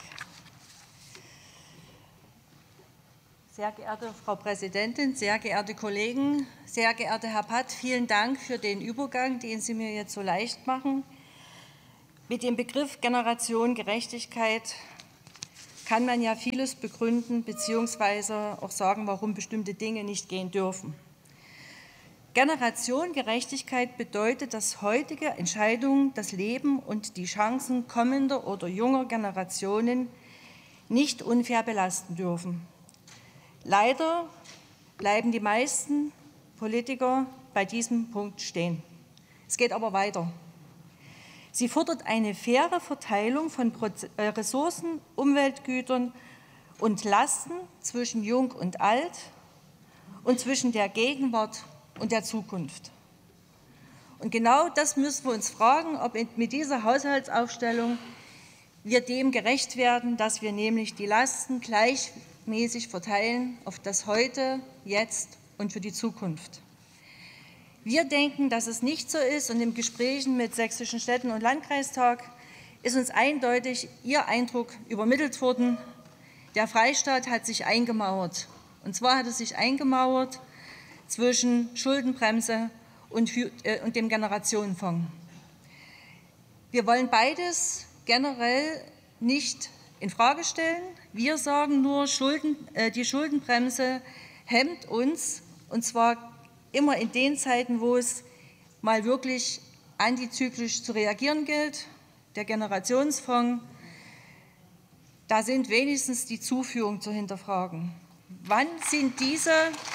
Sehr geehrte Frau Präsidentin, sehr geehrte Kollegen, sehr geehrter Herr Patt, vielen Dank für den Übergang, den Sie mir jetzt so leicht machen. Mit dem Begriff Generation Gerechtigkeit kann man ja vieles begründen bzw. auch sagen, warum bestimmte Dinge nicht gehen dürfen. Generation Gerechtigkeit bedeutet, dass heutige Entscheidungen das Leben und die Chancen kommender oder junger Generationen nicht unfair belasten dürfen. Leider bleiben die meisten Politiker bei diesem Punkt stehen. Es geht aber weiter. Sie fordert eine faire Verteilung von Ressourcen, Umweltgütern und Lasten zwischen Jung und Alt und zwischen der Gegenwart und der Zukunft. Und genau das müssen wir uns fragen, ob mit dieser Haushaltsaufstellung wir dem gerecht werden, dass wir nämlich die Lasten gleichmäßig verteilen auf das Heute, Jetzt und für die Zukunft. Wir denken, dass es nicht so ist, und in Gesprächen mit sächsischen Städten und Landkreistag ist uns eindeutig Ihr Eindruck übermittelt worden. Der Freistaat hat sich eingemauert. Und zwar hat er sich eingemauert zwischen Schuldenbremse und, äh, und dem Generationenfonds. Wir wollen beides generell nicht infrage stellen. Wir sagen nur, Schulden, äh, die Schuldenbremse hemmt uns, und zwar immer in den Zeiten, wo es mal wirklich antizyklisch zu reagieren gilt. Der Generationsfonds, da sind wenigstens die Zuführungen zu hinterfragen. Wann sind diese,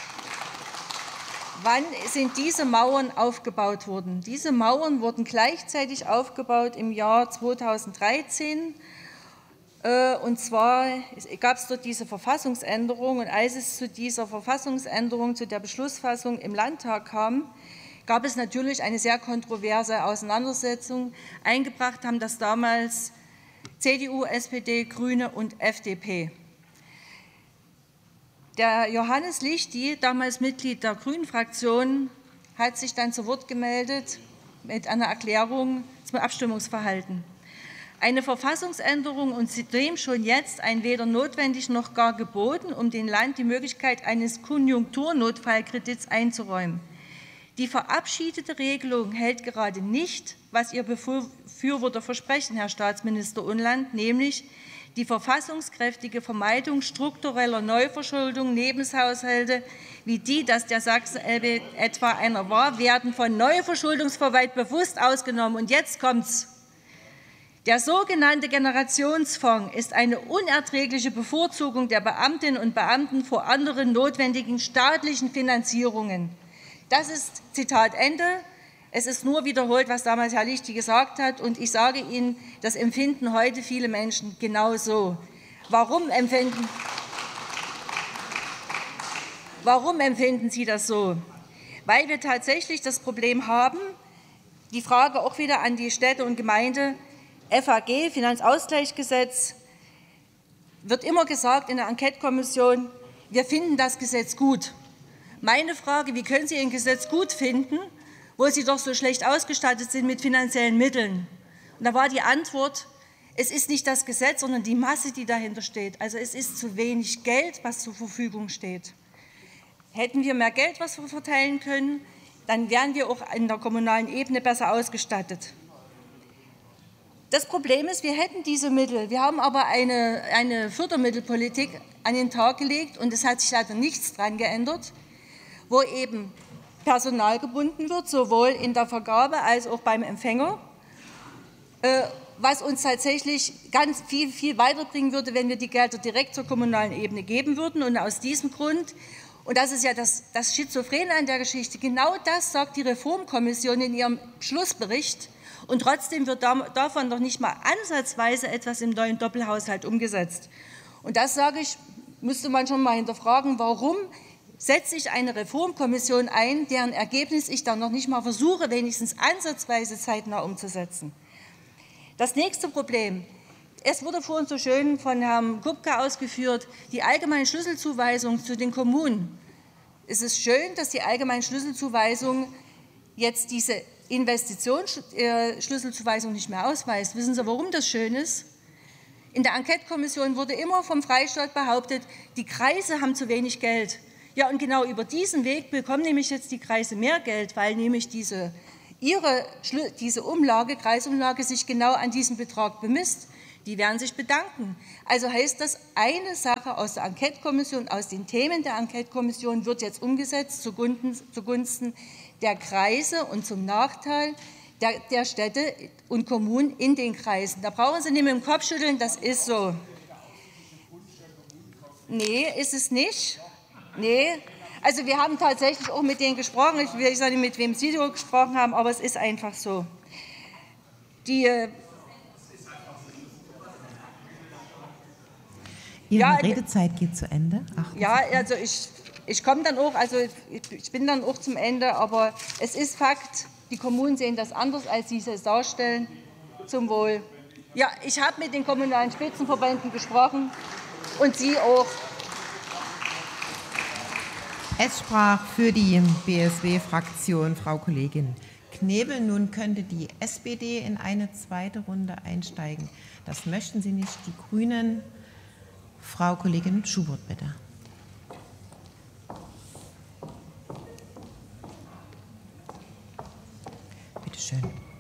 wann sind diese Mauern aufgebaut worden? Diese Mauern wurden gleichzeitig aufgebaut im Jahr zweitausenddreizehn. Und zwar gab es dort diese Verfassungsänderung, und als es zu dieser Verfassungsänderung, zu der Beschlussfassung im Landtag kam, gab es natürlich eine sehr kontroverse Auseinandersetzung. Eingebracht haben das damals C D U, S P D, Grüne und F D P. Der Johannes Lichti, damals Mitglied der Grünen-Fraktion, hat sich dann zu Wort gemeldet mit einer Erklärung zum Abstimmungsverhalten. Eine Verfassungsänderung und zudem schon jetzt ein weder notwendig noch gar geboten, um dem Land die Möglichkeit eines Konjunkturnotfallkredits einzuräumen. Die verabschiedete Regelung hält gerade nicht, was Ihr Befürworter versprechen, Herr Staatsminister Unland, nämlich die verfassungskräftige Vermeidung struktureller Neuverschuldung Lebenshaushalte wie die, dass der Sachsen-Elbe etwa einer war, werden von Neuverschuldungsverwalt bewusst ausgenommen. Und jetzt kommt's. Der sogenannte Generationsfonds ist eine unerträgliche Bevorzugung der Beamtinnen und Beamten vor anderen notwendigen staatlichen Finanzierungen. Das ist Zitat Ende. Es ist nur wiederholt, was damals Herr Lichti gesagt hat. Und ich sage Ihnen, das empfinden heute viele Menschen genauso. Warum empfinden, warum empfinden Sie das so? Weil wir tatsächlich das Problem haben, die Frage auch wieder an die Städte und Gemeinden, F A G, Finanzausgleichsgesetz, wird immer gesagt in der Enquete-Kommission, wir finden das Gesetz gut. Meine Frage, wie können Sie ein Gesetz gut finden, wo Sie doch so schlecht ausgestattet sind mit finanziellen Mitteln? Und da war die Antwort, es ist nicht das Gesetz, sondern die Masse, die dahinter steht. Also es ist zu wenig Geld, was zur Verfügung steht. Hätten wir mehr Geld, was wir verteilen können, dann wären wir auch in der kommunalen Ebene besser ausgestattet. Das Problem ist, wir hätten diese Mittel, wir haben aber eine, eine Fördermittelpolitik an den Tag gelegt, und es hat sich leider nichts daran geändert, wo eben Personal gebunden wird, sowohl in der Vergabe als auch beim Empfänger, was uns tatsächlich ganz viel, viel weiterbringen würde, wenn wir die Gelder direkt zur kommunalen Ebene geben würden. Und aus diesem Grund, und das ist ja das, das Schizophrene an der Geschichte, genau das sagt die Reformkommission in ihrem Schlussbericht, und trotzdem wird davon noch nicht mal ansatzweise etwas im neuen Doppelhaushalt umgesetzt. Und das, sage ich, müsste man schon mal hinterfragen, warum setze ich eine Reformkommission ein, deren Ergebnis ich dann noch nicht mal versuche, wenigstens ansatzweise zeitnah umzusetzen. Das nächste Problem. Es wurde vorhin so schön von Herrn Kupka ausgeführt, die allgemeine Schlüsselzuweisung zu den Kommunen. Es ist schön, dass die allgemeine Schlüsselzuweisung jetzt diese Investitionsschlüsselzuweisung nicht mehr ausweist. Wissen Sie, warum das schön ist? In der Enquete-Kommission wurde immer vom Freistaat behauptet, die Kreise haben zu wenig Geld. Ja, und genau über diesen Weg bekommen nämlich jetzt die Kreise mehr Geld, weil nämlich diese, ihre, diese Umlage, Kreisumlage sich genau an diesem Betrag bemisst. Die werden sich bedanken. Also heißt das, eine Sache aus der Enquete-Kommission, aus den Themen der Enquete-Kommission wird jetzt umgesetzt zugunsten, zugunsten der Kreise und zum Nachteil der, der Städte und Kommunen in den Kreisen. Da brauchen Sie nicht mit dem Kopf schütteln, das ist so. Nee, ist es nicht. Nee. Also wir haben tatsächlich auch mit denen gesprochen. Ich weiß nicht, mit wem Sie gesprochen haben, aber es ist einfach so. Die
Ihre
ja,
Redezeit geht zu Ende.
Ja, also ich, ich komme dann auch, also ich bin dann auch zum Ende, aber es ist Fakt, die Kommunen sehen das anders, als Sie es darstellen. Zum Wohl. Ja, ich habe mit den kommunalen Spitzenverbänden gesprochen und Sie auch.
Es sprach für die B S W-Fraktion Frau Kollegin Knebel. Nun könnte die S P D in eine zweite Runde einsteigen. Das möchten Sie nicht. Die Grünen. Frau Kollegin Schubert, bitte. Bitte schön.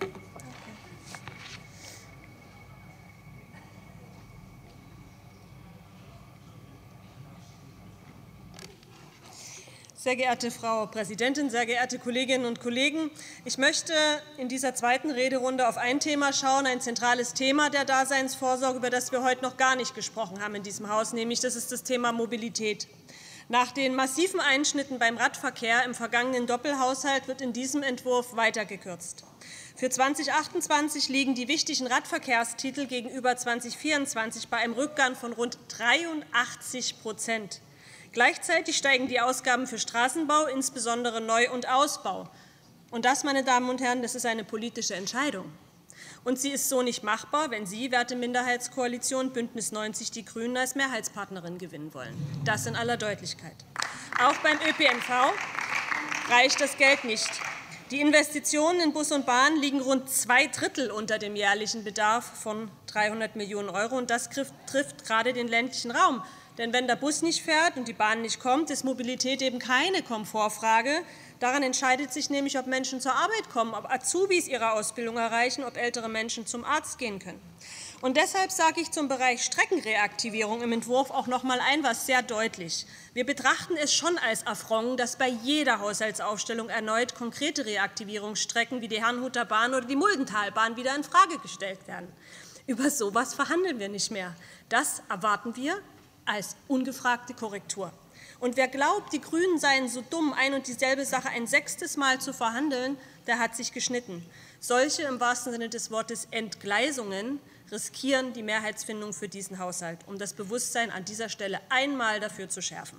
Sehr geehrte Frau Präsidentin, sehr geehrte Kolleginnen und Kollegen! Ich möchte in dieser zweiten Rederunde auf ein Thema schauen, ein zentrales Thema der Daseinsvorsorge, über das wir heute noch gar nicht gesprochen haben in diesem Haus, nämlich das ist das Thema Mobilität. Nach den massiven Einschnitten beim Radverkehr im vergangenen Doppelhaushalt wird in diesem Entwurf weiter gekürzt. Für zweitausendachtundzwanzig liegen die wichtigen Radverkehrstitel gegenüber zweitausendvierundzwanzig bei einem Rückgang von rund dreiundachtzig Prozent. Gleichzeitig steigen die Ausgaben für Straßenbau, insbesondere Neu- und Ausbau. Und das, meine Damen und Herren, das ist eine politische Entscheidung. Und sie ist so nicht machbar, wenn Sie, werte Minderheitskoalition, Bündnis neunzig Die Grünen, als Mehrheitspartnerin gewinnen wollen. Das in aller Deutlichkeit. Auch beim Ö P N V reicht das Geld nicht. Die Investitionen in Bus und Bahn liegen rund zwei Drittel unter dem jährlichen Bedarf von dreihundert Millionen Euro. Und das trifft gerade den ländlichen Raum. Denn wenn der Bus nicht fährt und die Bahn nicht kommt, ist Mobilität eben keine Komfortfrage. Daran entscheidet sich nämlich, ob Menschen zur Arbeit kommen, ob Azubis ihre Ausbildung erreichen, ob ältere Menschen zum Arzt gehen können. Und deshalb sage ich zum Bereich Streckenreaktivierung im Entwurf auch noch mal ein, was sehr deutlich. Wir betrachten es schon als Affront, dass bei jeder Haushaltsaufstellung erneut konkrete Reaktivierungsstrecken wie die Herrnhuter Bahn oder die Muldentalbahn wieder in Frage gestellt werden. Über sowas verhandeln wir nicht mehr. Das erwarten wir als ungefragte Korrektur. Und wer glaubt, die Grünen seien so dumm, ein und dieselbe Sache ein sechstes Mal zu verhandeln, der hat sich geschnitten. Solche, im wahrsten Sinne des Wortes, Entgleisungen riskieren die Mehrheitsfindung für diesen Haushalt, um das Bewusstsein an dieser Stelle einmal dafür zu schärfen.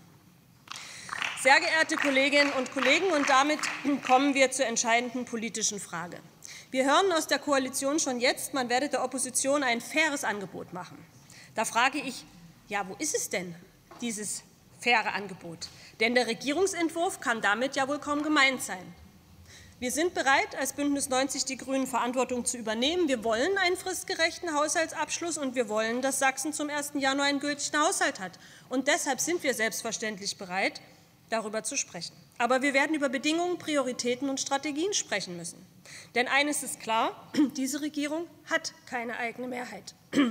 Sehr geehrte Kolleginnen und Kollegen, und damit kommen wir zur entscheidenden politischen Frage. Wir hören aus der Koalition schon jetzt, man werde der Opposition ein faires Angebot machen. Da frage ich, ja, wo ist es denn, dieses faire Angebot? Denn der Regierungsentwurf kann damit ja wohl kaum gemeint sein. Wir sind bereit, als Bündnis neunzig Die Grünen Verantwortung zu übernehmen. Wir wollen einen fristgerechten Haushaltsabschluss und wir wollen, dass Sachsen zum ersten Januar einen gültigen Haushalt hat. Und deshalb sind wir selbstverständlich bereit, darüber zu sprechen. Aber wir werden über Bedingungen, Prioritäten und Strategien sprechen müssen. Denn eines ist klar, diese Regierung hat keine eigene Mehrheit.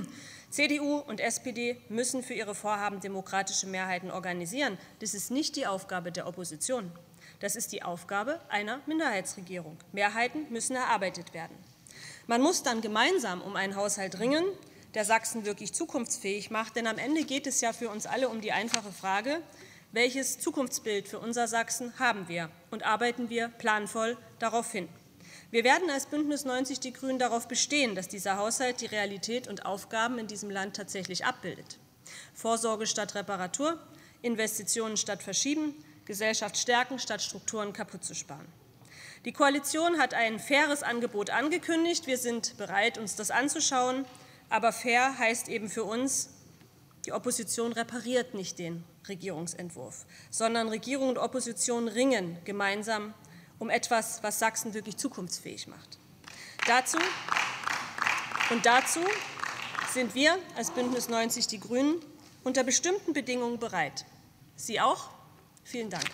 C D U und S P D müssen für ihre Vorhaben demokratische Mehrheiten organisieren. Das ist nicht die Aufgabe der Opposition. Das ist die Aufgabe einer Minderheitsregierung. Mehrheiten müssen erarbeitet werden. Man muss dann gemeinsam um einen Haushalt ringen, der Sachsen wirklich zukunftsfähig macht. Denn am Ende geht es ja für uns alle um die einfache Frage, welches Zukunftsbild für unser Sachsen haben wir und arbeiten wir planvoll darauf hin. Wir werden als Bündnis neunzig Die Grünen darauf bestehen, dass dieser Haushalt die Realität und Aufgaben in diesem Land tatsächlich abbildet. Vorsorge statt Reparatur, Investitionen statt Verschieben, Gesellschaft stärken statt Strukturen kaputt zu sparen. Die Koalition hat ein faires Angebot angekündigt. Wir sind bereit, uns das anzuschauen. Aber fair heißt eben für uns, die Opposition repariert nicht den Regierungsentwurf, sondern Regierung und Opposition ringen gemeinsam um etwas, was Sachsen wirklich zukunftsfähig macht. Dazu und dazu sind wir als Bündnis neunzig Die Grünen unter bestimmten Bedingungen bereit. Sie auch? Vielen Dank.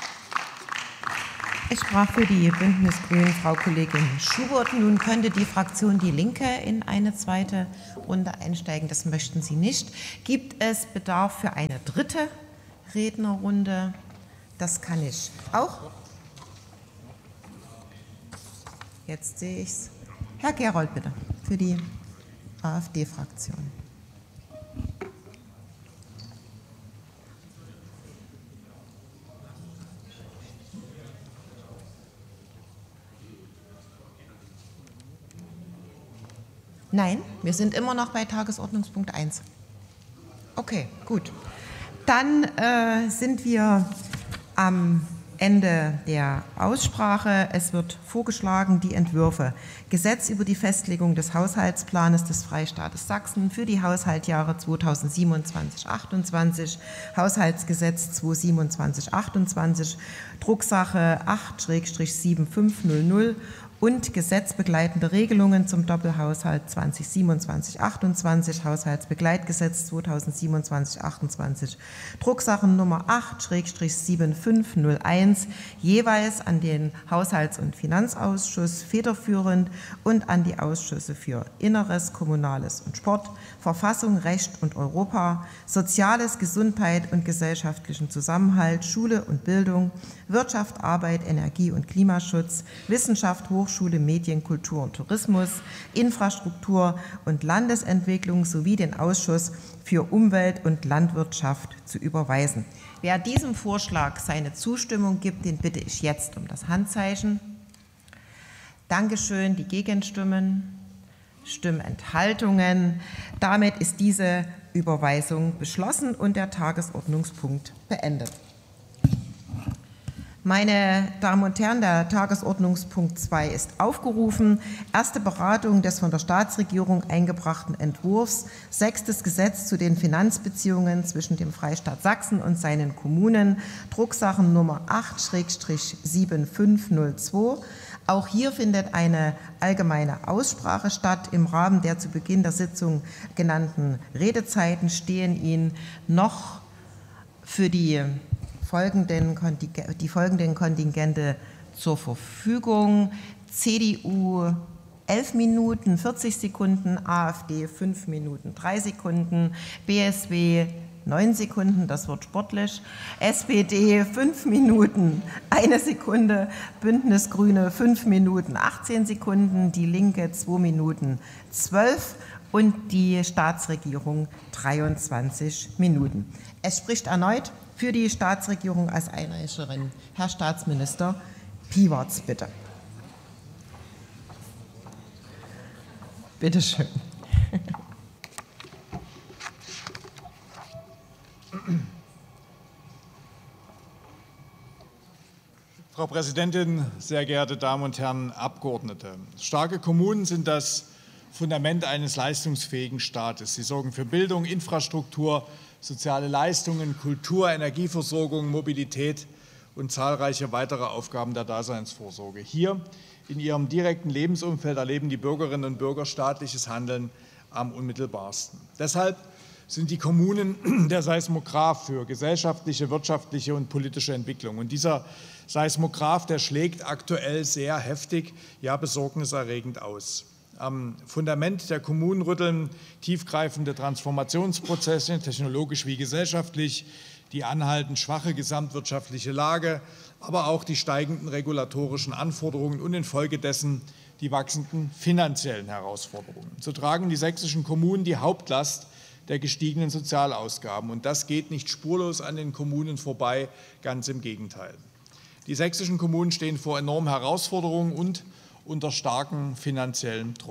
Es sprach für die Bündnis Grünen Frau Kollegin Schubert. Nun könnte die Fraktion Die Linke in eine zweite Runde einsteigen. Das möchten Sie nicht. Gibt es Bedarf für eine dritte Rednerrunde? Das kann ich auch. Jetzt sehe ich es. Herr Gerold, bitte, für die AfD-Fraktion. Nein, wir sind immer noch bei Tagesordnungspunkt eins. Okay, gut. Dann äh, sind wir am Ende der Aussprache. Es wird vorgeschlagen, die Entwürfe Gesetz über die Festlegung des Haushaltsplanes des Freistaates Sachsen für die Haushaltsjahre zweitausendsiebenundzwanzig bis achtundzwanzig, Haushaltsgesetz zweitausendsiebenundzwanzig achtundzwanzig, Drucksache acht sieben fünf null null und gesetzbegleitende Regelungen zum Doppelhaushalt zweitausendsiebenundzwanzig achtundzwanzig, Haushaltsbegleitgesetz zweitausendsiebenundzwanzig achtundzwanzig, Drucksachen Nummer acht sieben fünf null eins, jeweils an den Haushalts- und Finanzausschuss federführend und an die Ausschüsse für Inneres, Kommunales und Sport, Verfassung, Recht und Europa, Soziales, Gesundheit und gesellschaftlichen Zusammenhalt, Schule und Bildung, Wirtschaft, Arbeit, Energie und Klimaschutz, Wissenschaft, Hochschule, Medien, Kultur und Tourismus, Infrastruktur und Landesentwicklung sowie den Ausschuss für Umwelt und Landwirtschaft zu überweisen. Wer diesem Vorschlag seine Zustimmung gibt, den bitte ich jetzt um das Handzeichen. Dankeschön. Die Gegenstimmen, Stimmenthaltungen. Damit ist diese Überweisung beschlossen und der Tagesordnungspunkt beendet. Meine Damen und Herren, der Tagesordnungspunkt zwei ist aufgerufen. Erste Beratung des von der Staatsregierung eingebrachten Entwurfs, sechstes Gesetz zu den Finanzbeziehungen zwischen dem Freistaat Sachsen und seinen Kommunen, Drucksachen Nummer acht sieben fünf null zwei. Auch hier findet eine allgemeine Aussprache statt. Im Rahmen der zu Beginn der Sitzung genannten Redezeiten stehen Ihnen noch für die folgenden Kontingente, die folgenden Kontingente zur Verfügung. C D U elf Minuten vierzig Sekunden, AfD fünf Minuten drei Sekunden, B S W neun Sekunden, das wird sportlich, S P D fünf Minuten eine Sekunde, Bündnis Grüne fünf Minuten achtzehn Sekunden, Die Linke zwei Minuten zwölf und die Staatsregierung dreiundzwanzig Minuten. Es spricht erneut für die Staatsregierung als Einreicherin Herr Staatsminister Piwarz, bitte. Bitte schön.
Frau Präsidentin, sehr geehrte Damen und Herren Abgeordnete! Starke Kommunen sind das Fundament eines leistungsfähigen Staates. Sie sorgen für Bildung, Infrastruktur, soziale Leistungen, Kultur, Energieversorgung, Mobilität und zahlreiche weitere Aufgaben der Daseinsvorsorge. Hier in ihrem direkten Lebensumfeld erleben die Bürgerinnen und Bürger staatliches Handeln am unmittelbarsten. Deshalb sind die Kommunen der Seismograph für gesellschaftliche, wirtschaftliche und politische Entwicklung. Und dieser Seismograph, der schlägt aktuell sehr heftig, ja besorgniserregend aus. Am Fundament der Kommunen rütteln tiefgreifende Transformationsprozesse, technologisch wie gesellschaftlich, die anhaltend schwache gesamtwirtschaftliche Lage, aber auch die steigenden regulatorischen Anforderungen und infolgedessen die wachsenden finanziellen Herausforderungen. So tragen die sächsischen Kommunen die Hauptlast der gestiegenen Sozialausgaben. Und das geht nicht spurlos an den Kommunen vorbei, ganz im Gegenteil. Die sächsischen Kommunen stehen vor enormen Herausforderungen und unter starkem finanziellem Druck.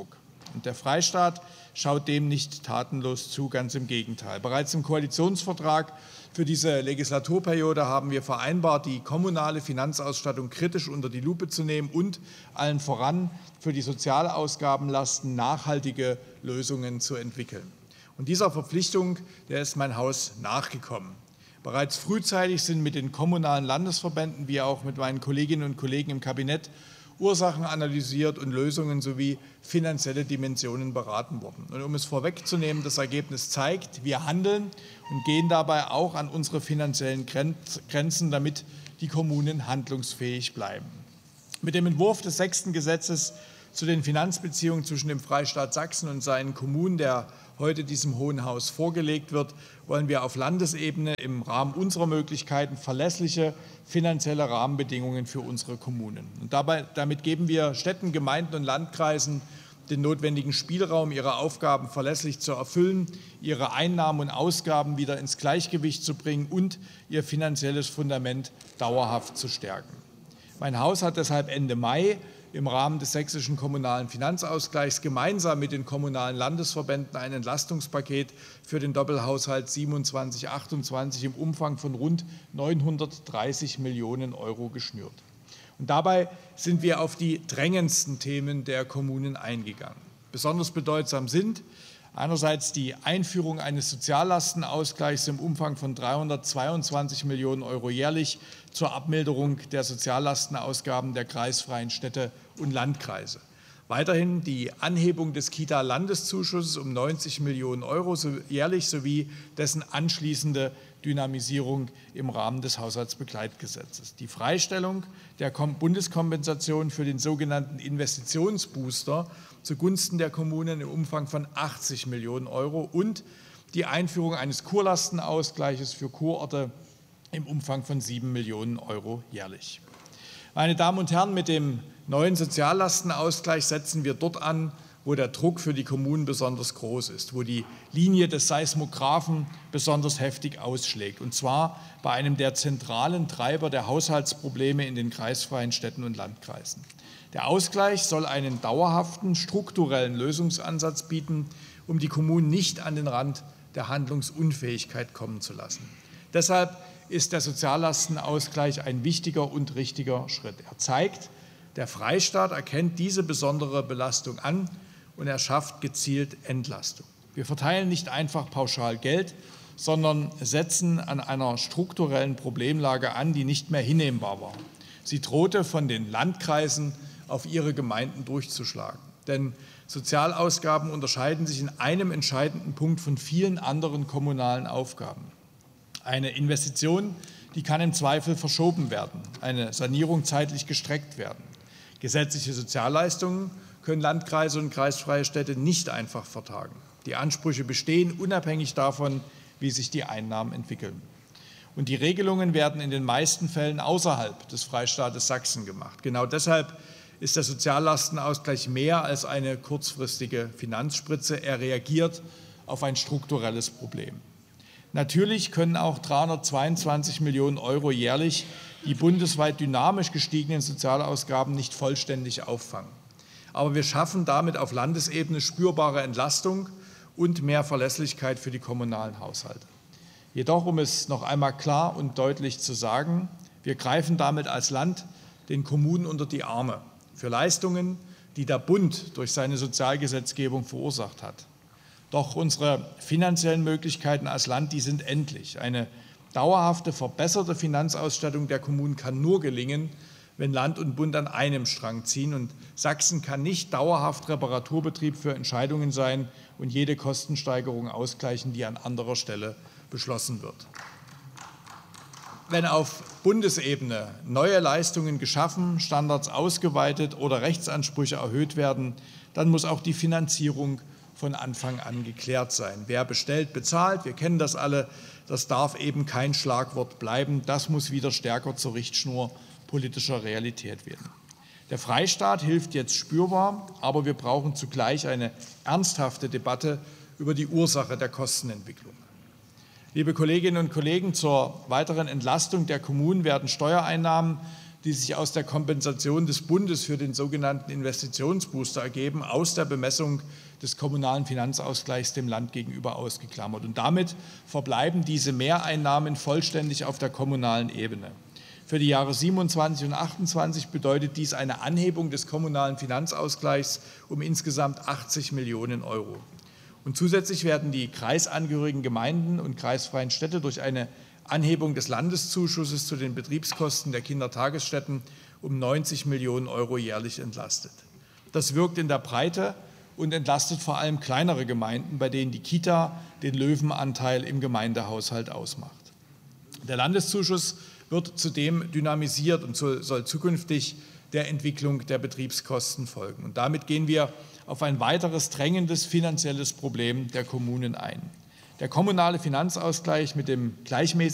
Und der Freistaat schaut dem nicht tatenlos zu, ganz im Gegenteil. Bereits im Koalitionsvertrag für diese Legislaturperiode haben wir vereinbart, die kommunale Finanzausstattung kritisch unter die Lupe zu nehmen und allen voran für die Sozialausgabenlasten nachhaltige Lösungen zu entwickeln. Und dieser Verpflichtung, der ist mein Haus nachgekommen. Bereits frühzeitig sind mit den kommunalen Landesverbänden wie auch mit meinen Kolleginnen und Kollegen im Kabinett Ursachen analysiert und Lösungen sowie finanzielle Dimensionen beraten worden. Und um es vorwegzunehmen, das Ergebnis zeigt, wir handeln und gehen dabei auch an unsere finanziellen Grenzen, damit die Kommunen handlungsfähig bleiben. Mit dem Entwurf des sechsten Gesetzes zu den Finanzbeziehungen zwischen dem Freistaat Sachsen und seinen Kommunen, der heute diesem Hohen Haus vorgelegt wird, wollen wir auf Landesebene im Rahmen unserer Möglichkeiten verlässliche finanzielle Rahmenbedingungen für unsere Kommunen. Und dabei, damit geben wir Städten, Gemeinden und Landkreisen den notwendigen Spielraum, ihre Aufgaben verlässlich zu erfüllen, ihre Einnahmen und Ausgaben wieder ins Gleichgewicht zu bringen und ihr finanzielles Fundament dauerhaft zu stärken. Mein Haus hat deshalb Ende Mai im Rahmen des sächsischen kommunalen Finanzausgleichs gemeinsam mit den kommunalen Landesverbänden ein Entlastungspaket für den Doppelhaushalt siebenundzwanzig achtundzwanzig im Umfang von rund neunhundertdreißig Millionen Euro geschnürt. Und dabei sind wir auf die drängendsten Themen der Kommunen eingegangen. Besonders bedeutsam sind einerseits die Einführung eines Soziallastenausgleichs im Umfang von dreihundertzweiundzwanzig Millionen Euro jährlich zur Abmilderung der Soziallastenausgaben der kreisfreien Städte und Landkreise. Weiterhin die Anhebung des Kita-Landeszuschusses um neunzig Millionen Euro jährlich sowie dessen anschließende Dynamisierung im Rahmen des Haushaltsbegleitgesetzes. Die Freistellung der Bundeskompensation für den sogenannten Investitionsbooster zugunsten der Kommunen im Umfang von achtzig Millionen Euro und die Einführung eines Kurlastenausgleiches für Kurorte im Umfang von sieben Millionen Euro jährlich. Meine Damen und Herren, mit dem neuen Soziallastenausgleich setzen wir dort an, wo der Druck für die Kommunen besonders groß ist, wo die Linie des Seismographen besonders heftig ausschlägt, und zwar bei einem der zentralen Treiber der Haushaltsprobleme in den kreisfreien Städten und Landkreisen. Der Ausgleich soll einen dauerhaften, strukturellen Lösungsansatz bieten, um die Kommunen nicht an den Rand der Handlungsunfähigkeit kommen zu lassen. Deshalb ist der Soziallastenausgleich ein wichtiger und richtiger Schritt. Er zeigt, der Freistaat erkennt diese besondere Belastung an und er schafft gezielt Entlastung. Wir verteilen nicht einfach pauschal Geld, sondern setzen an einer strukturellen Problemlage an, die nicht mehr hinnehmbar war. Sie drohte von den Landkreisen auf ihre Gemeinden durchzuschlagen. Denn Sozialausgaben unterscheiden sich in einem entscheidenden Punkt von vielen anderen kommunalen Aufgaben. Eine Investition, die kann im Zweifel verschoben werden, eine Sanierung zeitlich gestreckt werden. Gesetzliche Sozialleistungen können Landkreise und kreisfreie Städte nicht einfach vertagen. Die Ansprüche bestehen, unabhängig davon, wie sich die Einnahmen entwickeln. Und die Regelungen werden in den meisten Fällen außerhalb des Freistaates Sachsen gemacht. Genau deshalb ist der Soziallastenausgleich mehr als eine kurzfristige Finanzspritze. Er reagiert auf ein strukturelles Problem. Natürlich können auch dreihundertzweiundzwanzig Millionen Euro jährlich die bundesweit dynamisch gestiegenen Sozialausgaben nicht vollständig auffangen. Aber wir schaffen damit auf Landesebene spürbare Entlastung und mehr Verlässlichkeit für die kommunalen Haushalte. Jedoch, um es noch einmal klar und deutlich zu sagen, wir greifen damit als Land den Kommunen unter die Arme für Leistungen, die der Bund durch seine Sozialgesetzgebung verursacht hat. Doch unsere finanziellen Möglichkeiten als Land, die sind endlich. Eine dauerhafte, verbesserte Finanzausstattung der Kommunen kann nur gelingen, wenn Land und Bund an einem Strang ziehen. Und Sachsen kann nicht dauerhaft Reparaturbetrieb für Entscheidungen sein und jede Kostensteigerung ausgleichen, die an anderer Stelle beschlossen wird. Wenn auf Bundesebene neue Leistungen geschaffen, Standards ausgeweitet oder Rechtsansprüche erhöht werden, dann muss auch die Finanzierung von Anfang an geklärt sein. Wer bestellt, bezahlt. Wir kennen das alle. Das darf eben kein Schlagwort bleiben. Das muss wieder stärker zur Richtschnur politischer Realität werden. Der Freistaat hilft jetzt spürbar, aber wir brauchen zugleich eine ernsthafte Debatte über die Ursache der Kostenentwicklung. Liebe Kolleginnen und Kollegen, zur weiteren Entlastung der Kommunen werden Steuereinnahmen, die sich aus der Kompensation des Bundes für den sogenannten Investitionsbooster ergeben, aus der Bemessung des kommunalen Finanzausgleichs dem Land gegenüber ausgeklammert. Und damit verbleiben diese Mehreinnahmen vollständig auf der kommunalen Ebene. Für die Jahre siebenundzwanzig und achtundzwanzig bedeutet dies eine Anhebung des kommunalen Finanzausgleichs um insgesamt achtzig Millionen Euro. Und zusätzlich werden die kreisangehörigen Gemeinden und kreisfreien Städte durch eine Anhebung des Landeszuschusses zu den Betriebskosten der Kindertagesstätten um neunzig Millionen Euro jährlich entlastet. Das wirkt in der Breite und entlastet vor allem kleinere Gemeinden, bei denen die Kita den Löwenanteil im Gemeindehaushalt ausmacht. Der Landeszuschuss wird zudem dynamisiert und soll zukünftig der Entwicklung der Betriebskosten folgen. Und damit gehen wir auf ein weiteres drängendes finanzielles Problem der Kommunen ein. Der kommunale Finanzausgleich mit dem gleichmäßigen